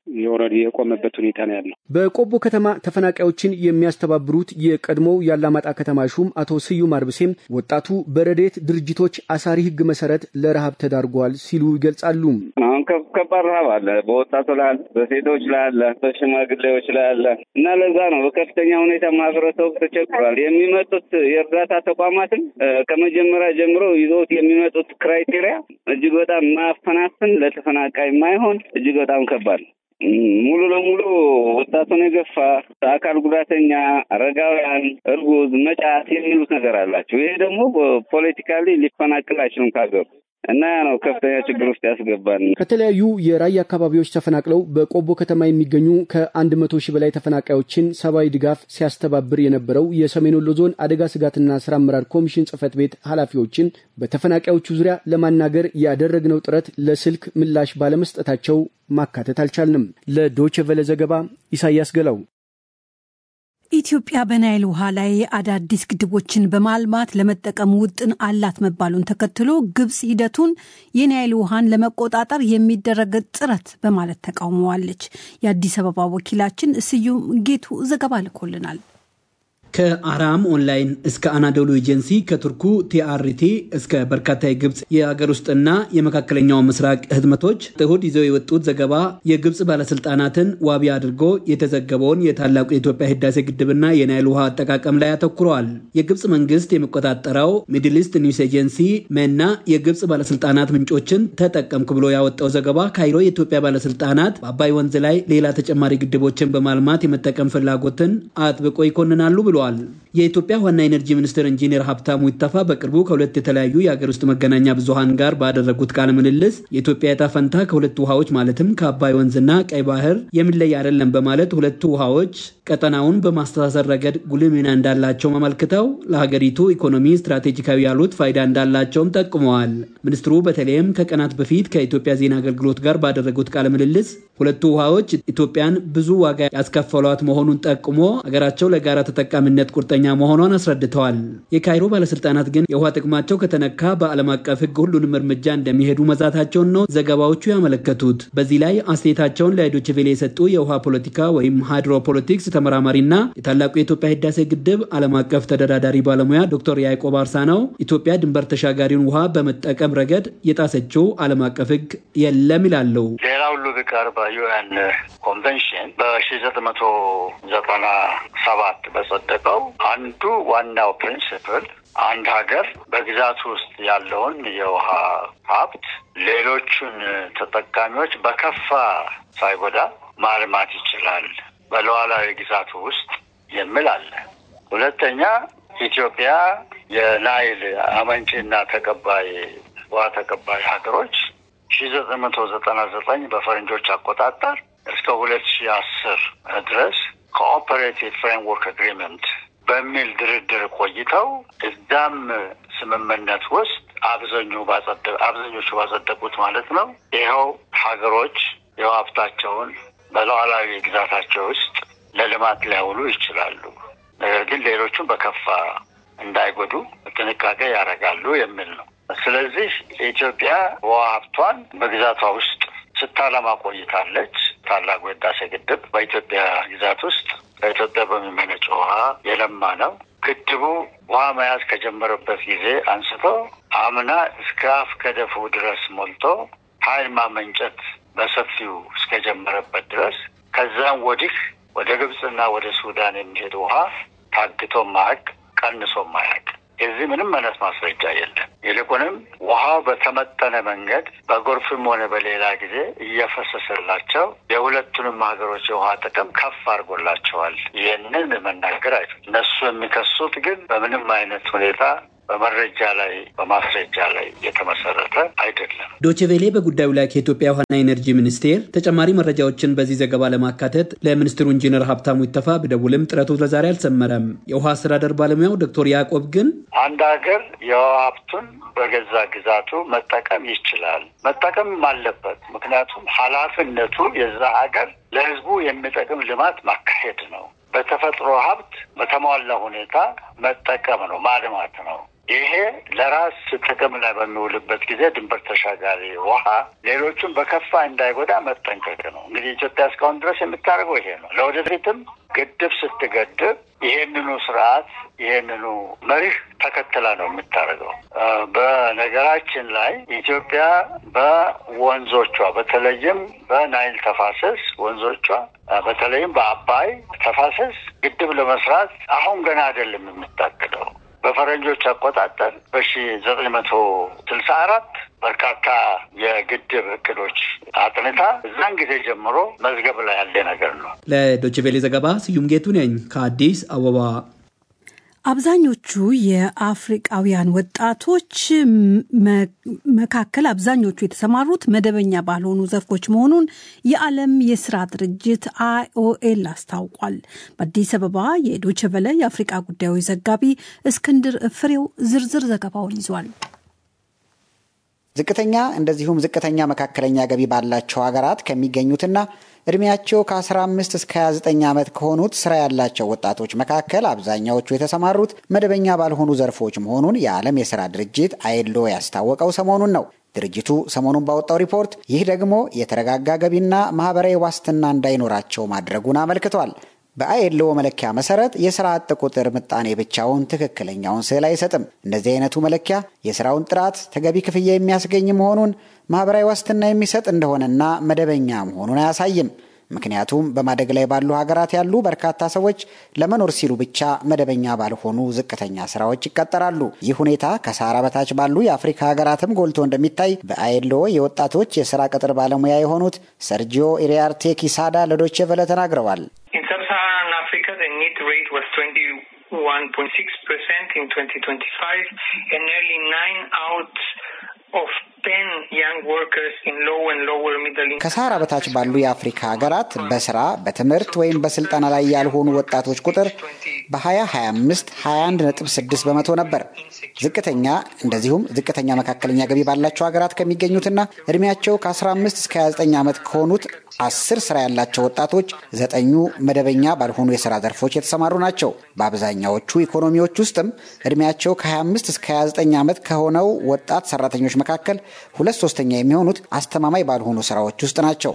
የቆመበት ሁኔታ ነው ያለው። በቆቦ ከተማ ተፈናቃዮችን የሚያስተባብሩት የቀድሞው ያላማጣ ከተማ ሹም አቶ ስዩም አርብሴም ወጣቱ በረዴት ድርጅቶች አሳሪ ሕግ መሰረት ለረሃብ ተዳርጓል ሲሉ ይገልጻሉ። አሁን ከባድ ረሃብ አለ፣ በወጣቱ ላይ አለ፣ በሴቶች ላይ አለ፣ በሽማግሌዎች ላይ አለ እና ለዛ ነው በከፍተኛ ሁኔታ ማህበረሰቡ ተቸግሯል። የሚመጡት የእርዳታ ተቋማትም ከመጀመሪያ ጀምሮ ይዘውት የሚመጡት ክራይቴሪያ እጅግ በጣም ማፈናፈን ለተፈናቃይ ማይሆን እጅግ በጣም ከባድ ሙሉ ለሙሉ ወጣቱን የገፋ አካል ጉዳተኛ፣ አረጋውያን፣ እርጉዝ፣ መጫት የሚሉት ነገር አላቸው። ይሄ ደግሞ ፖለቲካሊ ሊፈናቅል አይችልም ካገሩ እና ነው ከፍተኛ ችግር ውስጥ ያስገባን። ከተለያዩ የራያ አካባቢዎች ተፈናቅለው በቆቦ ከተማ የሚገኙ ከ100 ሺህ በላይ ተፈናቃዮችን ሰብአዊ ድጋፍ ሲያስተባብር የነበረው የሰሜን ወሎ ዞን አደጋ ስጋትና ስራ አመራር ኮሚሽን ጽህፈት ቤት ኃላፊዎችን በተፈናቃዮቹ ዙሪያ ለማናገር ያደረግነው ጥረት ለስልክ ምላሽ ባለመስጠታቸው ማካተት አልቻልንም። ለዶይቼ ቬለ ዘገባ ኢሳያስ ገላው። ኢትዮጵያ በናይል ውሃ ላይ አዳዲስ ግድቦችን በማልማት ለመጠቀም ውጥን አላት መባሉን ተከትሎ ግብጽ ሂደቱን የናይል ውሃን ለመቆጣጠር የሚደረግ ጥረት በማለት ተቃውመዋለች። የአዲስ አበባ ወኪላችን ስዩም ጌቱ ዘገባ ልኮልናል። ከአራም ኦንላይን እስከ አናዶሉ ኤጀንሲ ከቱርኩ ቲአርቲ እስከ በርካታ የግብጽ የሀገር ውስጥና የመካከለኛው ምስራቅ ህትመቶች እሁድ ይዘው የወጡት ዘገባ የግብጽ ባለስልጣናትን ዋቢ አድርጎ የተዘገበውን የታላቁ የኢትዮጵያ ህዳሴ ግድብና የናይል ውሃ አጠቃቀም ላይ አተኩረዋል። የግብጽ መንግስት የሚቆጣጠረው ሚድል ኢስት ኒውስ ኤጀንሲ መና የግብጽ ባለስልጣናት ምንጮችን ተጠቀምኩ ብሎ ያወጣው ዘገባ ካይሮ የኢትዮጵያ ባለስልጣናት በአባይ ወንዝ ላይ ሌላ ተጨማሪ ግድቦችን በማልማት የመጠቀም ፍላጎትን አጥብቆ ይኮንናሉ ብሏል። የኢትዮጵያ ዋና ኢነርጂ ሚኒስትር ኢንጂነር ሀብታሙ ይተፋ በቅርቡ ከሁለት የተለያዩ የሀገር ውስጥ መገናኛ ብዙሃን ጋር ባደረጉት ቃለ ምልልስ የኢትዮጵያ ዕጣ ፈንታ ከሁለቱ ውሃዎች ማለትም ከአባይ ወንዝና ቀይ ባህር የሚለይ አይደለም በማለት ሁለቱ ውሃዎች ቀጠናውን በማስተሳሰር ረገድ ጉልህ ሚና እንዳላቸው አመልክተው ለሀገሪቱ ኢኮኖሚ ስትራቴጂካዊ ያሉት ፋይዳ እንዳላቸውም ጠቁመዋል። ሚኒስትሩ በተለይም ከቀናት በፊት ከኢትዮጵያ ዜና አገልግሎት ጋር ባደረጉት ቃለ ምልልስ ሁለቱ ውሃዎች ኢትዮጵያን ብዙ ዋጋ ያስከፈሏት መሆኑን ጠቁሞ ሀገራቸው ለጋራ ተጠቃሚነት ቁርጠኛ መሆኗን አስረድተዋል። የካይሮ ባለስልጣናት ግን የውሃ ጥቅማቸው ከተነካ በዓለም አቀፍ ሕግ ሁሉንም እርምጃ እንደሚሄዱ መዛታቸውን ነው ዘገባዎቹ ያመለከቱት። በዚህ ላይ አስተያየታቸውን ለዶይቼ ቬለ የሰጡ የውሃ ፖለቲካ ወይም ሃይድሮፖለቲክስ ተመራማሪና የታላቁ የኢትዮጵያ ህዳሴ ግድብ ዓለም አቀፍ ተደራዳሪ ባለሙያ ዶክተር ያዕቆብ አርሳናው ኢትዮጵያ ድንበር ተሻጋሪውን ውሃ በመጠቀም ረገድ የጣሰችው ዓለም አቀፍ ሕግ የለም ይላሉ። ሌላ ሁሉ ቢቀር በዩኤን ኮንቬንሽን በ1997 በጸደቀው አንዱ ዋናው ፕሪንሲፕል አንድ ሀገር በግዛቱ ውስጥ ያለውን የውሃ ሀብት ሌሎቹን ተጠቃሚዎች በከፋ ሳይጎዳ ማልማት ይችላል በሉዓላዊ ግዛቱ ውስጥ የሚል አለ። ሁለተኛ ኢትዮጵያ የናይል አመንጪና ተቀባይ ውሃ ተቀባይ ሀገሮች 1999 በፈረንጆች አቆጣጠር እስከ 2010 ድረስ ኮኦፐሬቲቭ ፍሬምወርክ አግሪመንት በሚል ድርድር ቆይተው እዛም ስምምነት ውስጥ አብዛኞቹ ባጸደቁት ማለት ነው ይኸው ሀገሮች የውሃ ሀብታቸውን በሉዓላዊ ግዛታቸው ውስጥ ለልማት ሊያውሉ ይችላሉ፣ ነገር ግን ሌሎቹን በከፋ እንዳይጎዱ ጥንቃቄ ያደርጋሉ የሚል ነው። ስለዚህ ኢትዮጵያ ውሃ ሀብቷን በግዛቷ ውስጥ ስታለማ ቆይታለች። ታላቁ የህዳሴ ግድብ በኢትዮጵያ ግዛት ውስጥ ከኢትዮጵያ በሚመነጭ ውሃ የለማ ነው። ግድቡ ውሃ መያዝ ከጀመረበት ጊዜ አንስቶ አምና እስከ አፍ ከደፉ ድረስ ሞልቶ ኃይል ማመንጨት በሰፊው እስከጀመረበት ድረስ ከዛም ወዲህ ወደ ግብጽና ወደ ሱዳን የሚሄድ ውሃ ታግቶ ማያውቅ፣ ቀንሶ ማያውቅ። የዚህ ምንም አይነት ማስረጃ የለም። ይልቁንም ውሃው በተመጠነ መንገድ በጎርፍም ሆነ በሌላ ጊዜ እየፈሰሰላቸው የሁለቱንም ሀገሮች የውሃ ጥቅም ከፍ አድርጎላቸዋል። ይህንን መናገር አይደለም። እነሱ የሚከሱት ግን በምንም አይነት ሁኔታ በመረጃ ላይ በማስረጃ ላይ የተመሰረተ አይደለም። ዶቼቬሌ በጉዳዩ ላይ ከኢትዮጵያ ውሃና ኢነርጂ ሚኒስቴር ተጨማሪ መረጃዎችን በዚህ ዘገባ ለማካተት ለሚኒስትሩ ኢንጂነር ሀብታሙ ይተፋ ቢደውልም ጥረቱ ለዛሬ አልሰመረም። የውሃ አስተዳደር ባለሙያው ዶክተር ያዕቆብ ግን አንድ ሀገር የውሃ ሀብቱን በገዛ ግዛቱ መጠቀም ይችላል፣ መጠቀምም አለበት። ምክንያቱም ኃላፊነቱ የዛ ሀገር ለህዝቡ የሚጠቅም ልማት ማካሄድ ነው። በተፈጥሮ ሀብት በተሟላ ሁኔታ መጠቀም ነው፣ ማልማት ነው። ይሄ ለራስ ጥቅም ላይ በሚውልበት ጊዜ ድንበር ተሻጋሪ ውሃ ሌሎቹን በከፋ እንዳይጎዳ መጠንቀቅ ነው። እንግዲህ ኢትዮጵያ እስካሁን ድረስ የምታደርገው ይሄ ነው። ለወደፊትም ግድብ ስትገድብ ይሄንኑ ስርዓት ይሄንኑ መርህ ተከትላ ነው የምታደርገው። በነገራችን ላይ ኢትዮጵያ በወንዞቿ በተለይም በናይል ተፋሰስ ወንዞቿ በተለይም በአባይ ተፋሰስ ግድብ ለመስራት አሁን ገና አይደለም የምታቅደው። በፈረንጆች አቆጣጠር በ1964 በርካታ የግድብ እቅዶች አጥንታ እዛን ጊዜ ጀምሮ መዝገብ ላይ ያለ ነገር ነው። ለዶይቼ ቬለ ዘገባ ስዩም ጌቱ ነኝ ከአዲስ አበባ። አብዛኞቹ የአፍሪቃውያን ወጣቶች መካከል አብዛኞቹ የተሰማሩት መደበኛ ባልሆኑ ዘርፎች መሆኑን የዓለም የስራ ድርጅት IOL አስታውቋል። በአዲስ አበባ የዶይቼ ቬለ የአፍሪቃ ጉዳዮች ዘጋቢ እስክንድር ፍሬው ዝርዝር ዘገባውን ይዟል። ዝቅተኛ እንደዚሁም ዝቅተኛ መካከለኛ ገቢ ባላቸው ሀገራት ከሚገኙትና እድሜያቸው ከ15 እስከ 29 ዓመት ከሆኑት ስራ ያላቸው ወጣቶች መካከል አብዛኛዎቹ የተሰማሩት መደበኛ ባልሆኑ ዘርፎች መሆኑን የዓለም የሥራ ድርጅት ILO ያስታወቀው ሰሞኑን ነው። ድርጅቱ ሰሞኑን ባወጣው ሪፖርት ይህ ደግሞ የተረጋጋ ገቢና ማህበራዊ ዋስትና እንዳይኖራቸው ማድረጉን አመልክቷል። በአይኤልኦ መለኪያ መሰረት የሥራ አጥ ቁጥር ምጣኔ ብቻውን ትክክለኛውን ስዕል አይሰጥም። እንደዚህ አይነቱ መለኪያ የሥራውን ጥራት፣ ተገቢ ክፍያ የሚያስገኝ መሆኑን፣ ማህበራዊ ዋስትና የሚሰጥ እንደሆነና መደበኛ መሆኑን አያሳይም። ምክንያቱም በማደግ ላይ ባሉ ሀገራት ያሉ በርካታ ሰዎች ለመኖር ሲሉ ብቻ መደበኛ ባልሆኑ ዝቅተኛ ስራዎች ይቀጠራሉ። ይህ ሁኔታ ከሰሃራ በታች ባሉ የአፍሪካ ሀገራትም ጎልቶ እንደሚታይ በአይኤልኦ የወጣቶች የሥራ ቅጥር ባለሙያ የሆኑት ሰርጂዮ ኢሪያርቴ ኪሳዳ ለዶይቼ ቬለ ተናግረዋል። The need rate was 21.6% in 2025 and nearly 9 out of 10 young workers in low and lower middle income. ከሰሃራ በታች ባሉ የአፍሪካ ሀገራት በስራ በትምህርት ወይም በስልጠና ላይ ያልሆኑ ወጣቶች ቁጥር በ2025 21.6 በመቶ ነበር። ዝቅተኛ እንደዚሁም ዝቅተኛ መካከለኛ ገቢ ባላቸው ሀገራት ከሚገኙትና እድሜያቸው ከ15 እስከ 29 ዓመት ከሆኑት 10 ስራ ያላቸው ወጣቶች 9ኙ መደበኛ ባልሆኑ የሥራ ዘርፎች የተሰማሩ ናቸው። በአብዛኛዎቹ ኢኮኖሚዎች ውስጥም እድሜያቸው ከ25 እስከ 29 ዓመት ከሆነው ወጣት ሰራተኞች መካከል 2/3 የሚሆኑት አስተማማኝ ባልሆኑ ስራዎች ውስጥ ናቸው።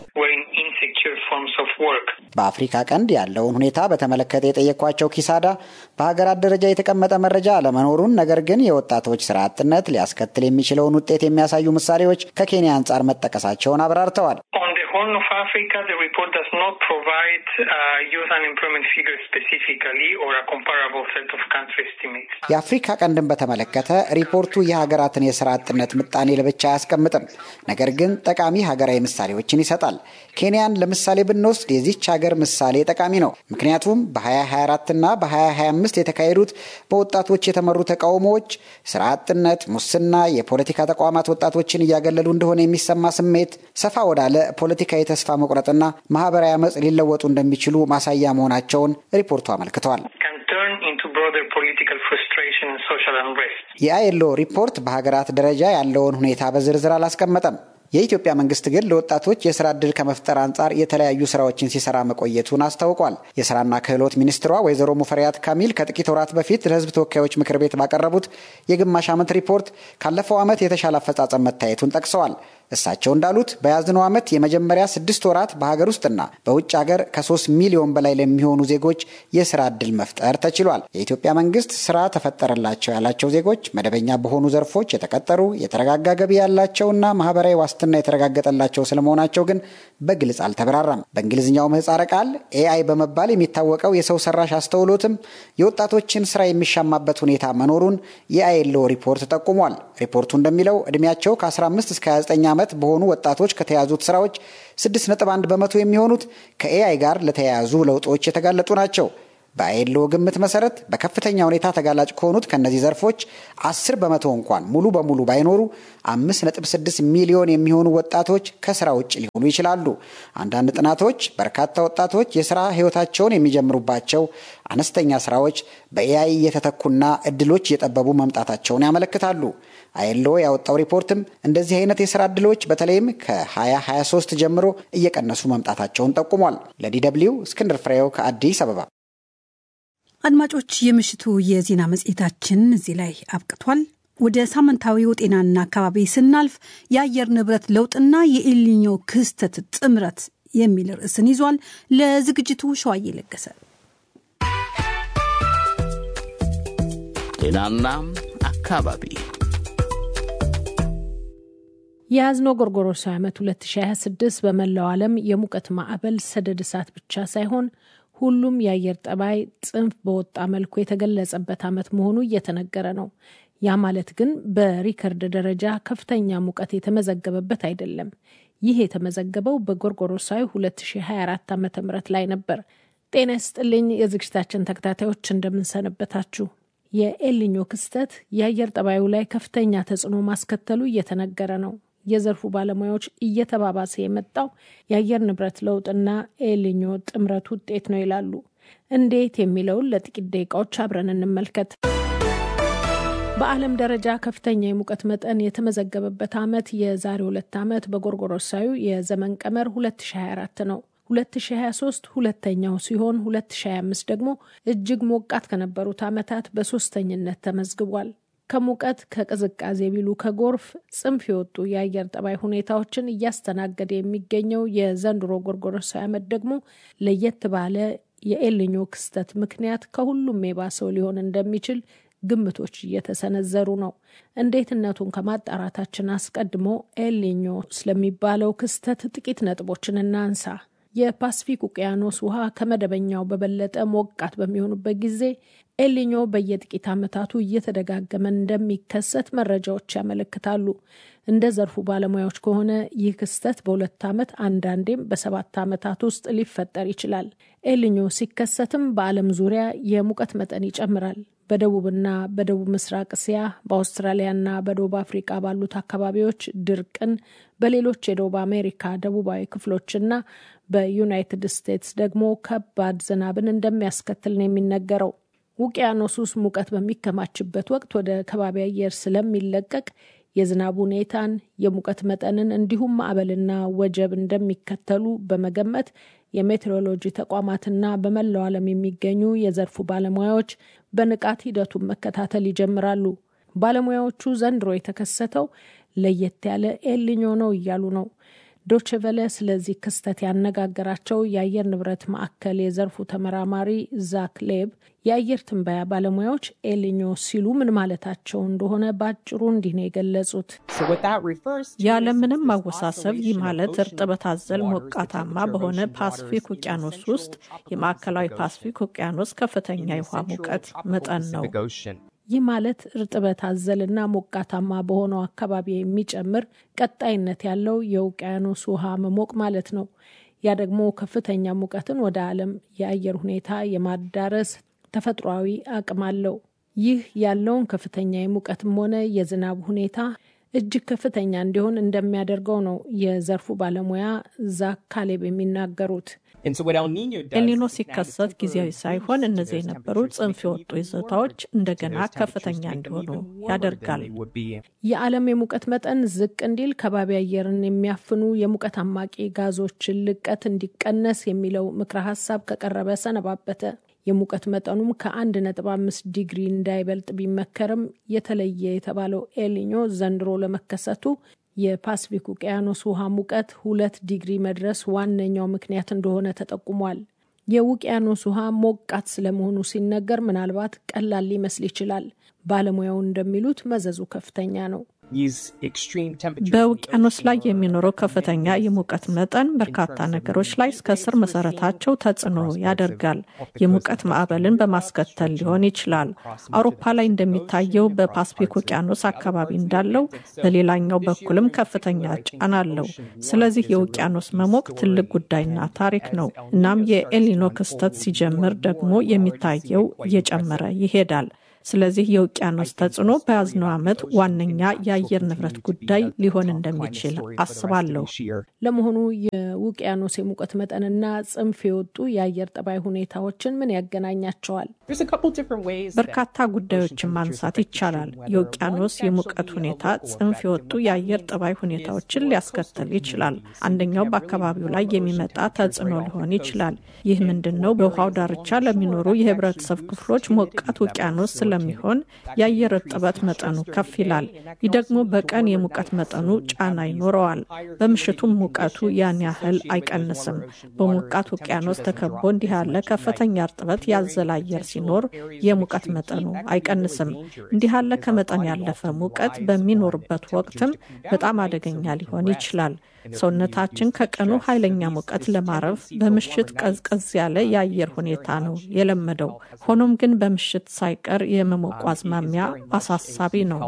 በአፍሪካ ቀንድ ያለውን ሁኔታ በተመለከተ የጠየኳቸው ኪሳዳ በሀገራት ደረጃ የተቀመጠ መረጃ አለመኖሩን፣ ነገር ግን የወጣቶች ስራ አጥነት ሊያስከትል የሚችለውን ውጤት የሚያሳዩ ምሳሌዎች ከኬንያ አንጻር መጠቀሳቸውን አብራርተዋል። Horn of Africa, the report does not provide youth unemployment figures specifically or a comparable set of country estimates. የአፍሪካ ቀንድን በተመለከተ ሪፖርቱ የሀገራትን የሥራ አጥነት ምጣኔ ለብቻ አያስቀምጥም። ነገር ግን ጠቃሚ ሀገራዊ ምሳሌዎችን ይሰጣል። ኬንያን ለምሳሌ ብንወስድ የዚች ሀገር ምሳሌ ጠቃሚ ነው። ምክንያቱም በ2024 እና በ2025 የተካሄዱት በወጣቶች የተመሩ ተቃውሞዎች ስራ አጥነት፣ ሙስና፣ የፖለቲካ ተቋማት ወጣቶችን እያገለሉ እንደሆነ የሚሰማ ስሜት ሰፋ ወዳለ ፖለቲካዊ ተስፋ መቁረጥና ማህበራዊ አመጽ ሊለወጡ እንደሚችሉ ማሳያ መሆናቸውን ሪፖርቱ አመልክቷል። የአይኤልኦ ሪፖርት በሀገራት ደረጃ ያለውን ሁኔታ በዝርዝር አላስቀመጠም። የኢትዮጵያ መንግስት ግን ለወጣቶች የስራ ዕድል ከመፍጠር አንጻር የተለያዩ ስራዎችን ሲሰራ መቆየቱን አስታውቋል። የስራና ክህሎት ሚኒስትሯ ወይዘሮ ሙፈሪያት ካሚል ከጥቂት ወራት በፊት ለህዝብ ተወካዮች ምክር ቤት ባቀረቡት የግማሽ ዓመት ሪፖርት ካለፈው ዓመት የተሻለ አፈጻጸም መታየቱን ጠቅሰዋል። እሳቸው እንዳሉት በያዝነው ዓመት የመጀመሪያ 6 ወራት በሀገር ውስጥና በውጭ ሀገር ከ3 ሚሊዮን በላይ ለሚሆኑ ዜጎች የስራ ዕድል መፍጠር ተችሏል። የኢትዮጵያ መንግስት ስራ ተፈጠረላቸው ያላቸው ዜጎች መደበኛ በሆኑ ዘርፎች የተቀጠሩ የተረጋጋ ገቢ ያላቸውና ማህበራዊ ዋስትና የተረጋገጠላቸው ስለመሆናቸው ግን በግልጽ አልተብራራም። በእንግሊዝኛው ምህጻረ ቃል AI በመባል የሚታወቀው የሰው ሰራሽ አስተውሎትም የወጣቶችን ስራ የሚሻማበት ሁኔታ መኖሩን የአይኤልኦ ሪፖርት ጠቁሟል። ሪፖርቱ እንደሚለው እድሜያቸው ከ15 እስከ 29 ዓመት በሆኑ ወጣቶች ከተያዙት ስራዎች 6.1 በመቶ የሚሆኑት ከኤአይ ጋር ለተያያዙ ለውጦች የተጋለጡ ናቸው። በአይኤልኦ ግምት መሰረት በከፍተኛ ሁኔታ ተጋላጭ ከሆኑት ከነዚህ ዘርፎች 10 በመቶ እንኳን ሙሉ በሙሉ ባይኖሩ 5.6 ሚሊዮን የሚሆኑ ወጣቶች ከስራ ውጭ ሊሆኑ ይችላሉ። አንዳንድ ጥናቶች በርካታ ወጣቶች የስራ ህይወታቸውን የሚጀምሩባቸው አነስተኛ ስራዎች በኤአይ እየተተኩና እድሎች እየጠበቡ መምጣታቸውን ያመለክታሉ። አይኤልኦ ያወጣው ሪፖርትም እንደዚህ አይነት የስራ እድሎች በተለይም ከ2023 ጀምሮ እየቀነሱ መምጣታቸውን ጠቁሟል። ለዲደብሊው እስክንድር ፍሬው ከአዲስ አበባ። አድማጮች፣ የምሽቱ የዜና መጽሔታችን እዚህ ላይ አብቅቷል። ወደ ሳምንታዊው ጤናና አካባቢ ስናልፍ የአየር ንብረት ለውጥና የኤልኒኞ ክስተት ጥምረት የሚል ርዕስን ይዟል። ለዝግጅቱ ሸዋዬ ለገሰ። ጤናና አካባቢ የያዝነው ጎርጎሮሳዊ ዓመት 2026 በመላው ዓለም የሙቀት ማዕበል ሰደድ እሳት ብቻ ሳይሆን ሁሉም የአየር ጠባይ ጽንፍ በወጣ መልኩ የተገለጸበት ዓመት መሆኑ እየተነገረ ነው። ያ ማለት ግን በሪከርድ ደረጃ ከፍተኛ ሙቀት የተመዘገበበት አይደለም። ይህ የተመዘገበው በጎርጎሮሳዊ 2024 ዓ.ም ላይ ነበር። ጤና ይስጥልኝ የዝግጅታችን ተከታታዮች እንደምንሰነበታችሁ። የኤልኒኞ ክስተት የአየር ጠባዩ ላይ ከፍተኛ ተጽዕኖ ማስከተሉ እየተነገረ ነው። የዘርፉ ባለሙያዎች እየተባባሰ የመጣው የአየር ንብረት ለውጥና ኤልኒኞ ጥምረት ውጤት ነው ይላሉ። እንዴት የሚለውን ለጥቂት ደቂቃዎች አብረን እንመልከት። በዓለም ደረጃ ከፍተኛ የሙቀት መጠን የተመዘገበበት ዓመት የዛሬ 2 ዓመት በጎርጎሮሳዊ የዘመን ቀመር 2024 ነው። 2023 ሁለተኛው ሲሆን 2025 ደግሞ እጅግ ሞቃት ከነበሩት ዓመታት በሶስተኝነት ተመዝግቧል። ከሙቀት ከቅዝቃዜ ቢሉ ከጎርፍ ጽንፍ የወጡ የአየር ጠባይ ሁኔታዎችን እያስተናገደ የሚገኘው የዘንድሮ ጎርጎሮሳዊ ዓመት ደግሞ ለየት ባለ የኤልኒኞ ክስተት ምክንያት ከሁሉም የባሰው ሊሆን እንደሚችል ግምቶች እየተሰነዘሩ ነው። እንዴትነቱን ከማጣራታችን አስቀድሞ ኤልኒኞ ስለሚባለው ክስተት ጥቂት ነጥቦችን እናንሳ። የፓሲፊክ ውቅያኖስ ውሃ ከመደበኛው በበለጠ ሞቃት በሚሆኑበት ጊዜ ኤልኒኞ በየጥቂት ዓመታቱ እየተደጋገመ እንደሚከሰት መረጃዎች ያመለክታሉ። እንደ ዘርፉ ባለሙያዎች ከሆነ ይህ ክስተት በ2 ዓመት አንዳንዴም በ7 ዓመታት ውስጥ ሊፈጠር ይችላል። ኤልኒኞ ሲከሰትም በዓለም ዙሪያ የሙቀት መጠን ይጨምራል። በደቡብና በደቡብ ምስራቅ እስያ፣ በአውስትራሊያና በደቡብ አፍሪካ ባሉት አካባቢዎች ድርቅን፣ በሌሎች የደቡብ አሜሪካ ደቡባዊ ክፍሎችና በዩናይትድ ስቴትስ ደግሞ ከባድ ዝናብን እንደሚያስከትል ነው የሚነገረው። ውቅያኖስ ውስጥ ሙቀት በሚከማችበት ወቅት ወደ ከባቢ አየር ስለሚለቀቅ የዝናብ ሁኔታን፣ የሙቀት መጠንን እንዲሁም ማዕበልና ወጀብ እንደሚከተሉ በመገመት የሜትሮሎጂ ተቋማትና በመላው ዓለም የሚገኙ የዘርፉ ባለሙያዎች በንቃት ሂደቱን መከታተል ይጀምራሉ። ባለሙያዎቹ ዘንድሮ የተከሰተው ለየት ያለ ኤልኒኞ ነው እያሉ ነው። ዶቼ ቬለ ስለዚህ ክስተት ያነጋገራቸው የአየር ንብረት ማዕከል የዘርፉ ተመራማሪ ዛክ ሌብ የአየር ትንበያ ባለሙያዎች ኤልኒኞ ሲሉ ምን ማለታቸው እንደሆነ ባጭሩ እንዲህ ነው የገለጹት። ያለምንም ማወሳሰብ ይህ ማለት እርጥበት አዘል ሞቃታማ በሆነ ፓሲፊክ ውቅያኖስ ውስጥ የማዕከላዊ ፓሲፊክ ውቅያኖስ ከፍተኛ የውሃ ሙቀት መጠን ነው። ይህ ማለት እርጥበት አዘልና ሞቃታማ በሆነው አካባቢ የሚጨምር ቀጣይነት ያለው የውቅያኖስ ውሃ መሞቅ ማለት ነው። ያ ደግሞ ከፍተኛ ሙቀትን ወደ ዓለም የአየር ሁኔታ የማዳረስ ተፈጥሯዊ አቅም አለው። ይህ ያለውን ከፍተኛ የሙቀትም ሆነ የዝናብ ሁኔታ እጅግ ከፍተኛ እንዲሆን እንደሚያደርገው ነው የዘርፉ ባለሙያ ዛክ ካሌብ የሚናገሩት። ኤልኒኖ ሲከሰት ጊዜያዊ ሳይሆን እነዚህ የነበሩ ጽንፍ የወጡ ይዞታዎች እንደገና ከፍተኛ እንዲሆኑ ያደርጋል። የዓለም የሙቀት መጠን ዝቅ እንዲል ከባቢ አየርን የሚያፍኑ የሙቀት አማቂ ጋዞችን ልቀት እንዲቀነስ የሚለው ምክረ ሀሳብ ከቀረበ ሰነባበተ። የሙቀት መጠኑም ከ1.5 ዲግሪ እንዳይበልጥ ቢመከርም የተለየ የተባለው ኤልኒኞ ዘንድሮ ለመከሰቱ የፓሲፊክ ውቅያኖስ ውሃ ሙቀት 2 ዲግሪ መድረስ ዋነኛው ምክንያት እንደሆነ ተጠቁሟል። የውቅያኖስ ውሃ ሞቃት ስለመሆኑ ሲነገር ምናልባት ቀላል ሊመስል ይችላል። ባለሙያው እንደሚሉት መዘዙ ከፍተኛ ነው። በውቅያኖስ ላይ የሚኖረው ከፍተኛ የሙቀት መጠን በርካታ ነገሮች ላይ እስከ ስር መሰረታቸው ተጽዕኖ ያደርጋል። የሙቀት ማዕበልን በማስከተል ሊሆን ይችላል። አውሮፓ ላይ እንደሚታየው በፓሲፊክ ውቅያኖስ አካባቢ እንዳለው በሌላኛው በኩልም ከፍተኛ ጫና አለው። ስለዚህ የውቅያኖስ መሞቅ ትልቅ ጉዳይና ታሪክ ነው። እናም የኤልኒኖ ክስተት ሲጀምር ደግሞ የሚታየው እየጨመረ ይሄዳል። ስለዚህ የውቅያኖስ ተጽዕኖ በያዝነው ዓመት ዋነኛ የአየር ንብረት ጉዳይ ሊሆን እንደሚችል አስባለሁ። ለመሆኑ የውቅያኖስ የሙቀት መጠንና ጽንፍ የወጡ የአየር ጠባይ ሁኔታዎችን ምን ያገናኛቸዋል? በርካታ ጉዳዮችን ማንሳት ይቻላል። የውቅያኖስ የሙቀት ሁኔታ ጽንፍ የወጡ የአየር ጠባይ ሁኔታዎችን ሊያስከትል ይችላል። አንደኛው በአካባቢው ላይ የሚመጣ ተጽዕኖ ሊሆን ይችላል። ይህ ምንድነው? በውሃው ዳርቻ ለሚኖሩ የህብረተሰብ ክፍሎች ሞቃት ውቅያኖስ ስለሚሆን የአየር እርጥበት መጠኑ ከፍ ይላል። ይህ ደግሞ በቀን የሙቀት መጠኑ ጫና ይኖረዋል። በምሽቱም ሙቀቱ ያን ያህል አይቀንስም። በሞቃት ውቅያኖስ ተከቦ እንዲህ ያለ ከፍተኛ እርጥበት ያዘለ አየር ሲኖር የሙቀት መጠኑ አይቀንስም። እንዲህ ያለ ከመጠን ያለፈ ሙቀት በሚኖርበት ወቅትም በጣም አደገኛ ሊሆን ይችላል። ሰውነታችን ከቀኑ ኃይለኛ ሙቀት ለማረፍ በምሽት ቀዝቀዝ ያለ የአየር ሁኔታ ነው የለመደው። ሆኖም ግን በምሽት ሳይቀር የመሞቅ አዝማሚያ አሳሳቢ ነው።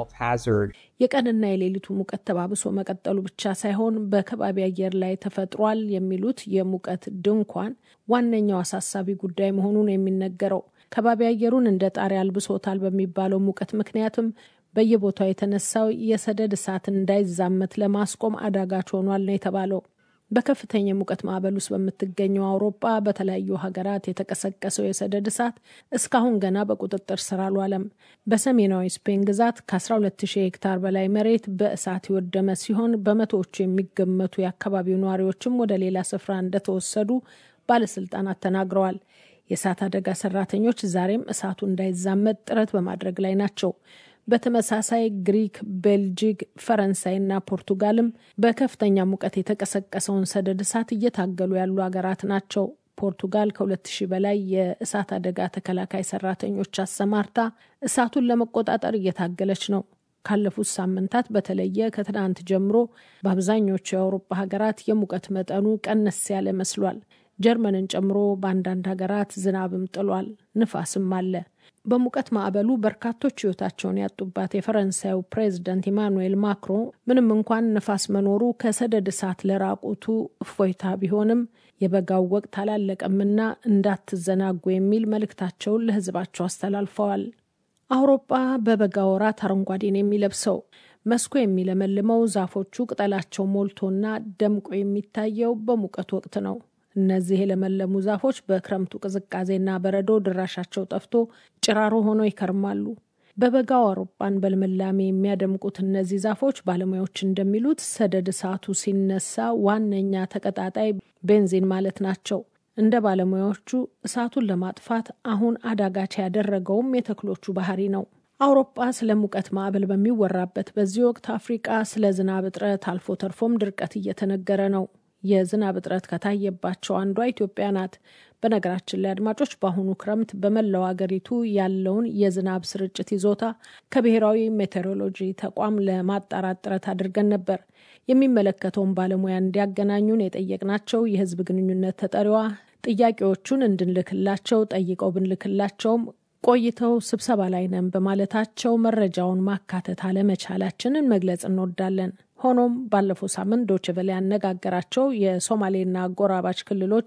የቀንና የሌሊቱ ሙቀት ተባብሶ መቀጠሉ ብቻ ሳይሆን በከባቢ አየር ላይ ተፈጥሯል የሚሉት የሙቀት ድንኳን ዋነኛው አሳሳቢ ጉዳይ መሆኑን የሚነገረው ከባቢ አየሩን እንደ ጣሪያ አልብሶታል በሚባለው ሙቀት ምክንያትም በየቦታው የተነሳው የሰደድ እሳት እንዳይዛመት ለማስቆም አዳጋች ሆኗል ነው የተባለው። በከፍተኛ ሙቀት ማዕበል ውስጥ በምትገኘው አውሮፓ በተለያዩ ሀገራት የተቀሰቀሰው የሰደድ እሳት እስካሁን ገና በቁጥጥር ስር አልዋለም። በሰሜናዊ ስፔን ግዛት ከ12000 ሄክታር በላይ መሬት በእሳት የወደመ ሲሆን በመቶዎቹ የሚገመቱ የአካባቢው ነዋሪዎችም ወደ ሌላ ስፍራ እንደተወሰዱ ባለስልጣናት ተናግረዋል። የእሳት አደጋ ሰራተኞች ዛሬም እሳቱ እንዳይዛመት ጥረት በማድረግ ላይ ናቸው። በተመሳሳይ ግሪክ፣ ቤልጂክ፣ ፈረንሳይና ፖርቱጋልም በከፍተኛ ሙቀት የተቀሰቀሰውን ሰደድ እሳት እየታገሉ ያሉ ሀገራት ናቸው። ፖርቱጋል ከ2000 በላይ የእሳት አደጋ ተከላካይ ሰራተኞች አሰማርታ እሳቱን ለመቆጣጠር እየታገለች ነው። ካለፉት ሳምንታት በተለየ ከትናንት ጀምሮ በአብዛኞቹ የአውሮፓ ሀገራት የሙቀት መጠኑ ቀነስ ያለ መስሏል። ጀርመንን ጨምሮ በአንዳንድ ሀገራት ዝናብም ጥሏል፣ ንፋስም አለ። በሙቀት ማዕበሉ በርካቶች ሕይወታቸውን ያጡባት የፈረንሳዩ ፕሬዝዳንት ኢማኑኤል ማክሮን ምንም እንኳን ንፋስ መኖሩ ከሰደድ እሳት ለራቁቱ እፎይታ ቢሆንም የበጋው ወቅት አላለቀምና እንዳትዘናጉ የሚል መልእክታቸውን ለሕዝባቸው አስተላልፈዋል። አውሮፓ በበጋ ወራት አረንጓዴን የሚለብሰው መስኩ የሚለመልመው ዛፎቹ ቅጠላቸው ሞልቶና ደምቆ የሚታየው በሙቀት ወቅት ነው። እነዚህ የለመለሙ ዛፎች በክረምቱ ቅዝቃዜና በረዶ ድራሻቸው ጠፍቶ ጭራሮ ሆነው ይከርማሉ። በበጋው አውሮፓን በልምላሜ የሚያደምቁት እነዚህ ዛፎች ባለሙያዎች እንደሚሉት ሰደድ እሳቱ ሲነሳ ዋነኛ ተቀጣጣይ ቤንዚን ማለት ናቸው። እንደ ባለሙያዎቹ እሳቱን ለማጥፋት አሁን አዳጋች ያደረገውም የተክሎቹ ባህሪ ነው። አውሮፓ ስለ ሙቀት ማዕበል በሚወራበት በዚህ ወቅት አፍሪቃ ስለ ዝናብ እጥረት አልፎ ተርፎም ድርቀት እየተነገረ ነው። የዝናብ እጥረት ከታየባቸው አንዷ ኢትዮጵያ ናት። በነገራችን ላይ አድማጮች፣ በአሁኑ ክረምት በመላው አገሪቱ ያለውን የዝናብ ስርጭት ይዞታ ከብሔራዊ ሜቴሮሎጂ ተቋም ለማጣራት ጥረት አድርገን ነበር። የሚመለከተውን ባለሙያ እንዲያገናኙን የጠየቅናቸው የሕዝብ ግንኙነት ተጠሪዋ ጥያቄዎቹን እንድንልክላቸው ጠይቀው ብንልክላቸውም ቆይተው ስብሰባ ላይ ነን በማለታቸው መረጃውን ማካተት አለመቻላችንን መግለጽ እንወዳለን። ሆኖም ባለፈው ሳምንት ዶይቼ ቬለ ያነጋገራቸው የሶማሌና አጎራባች ክልሎች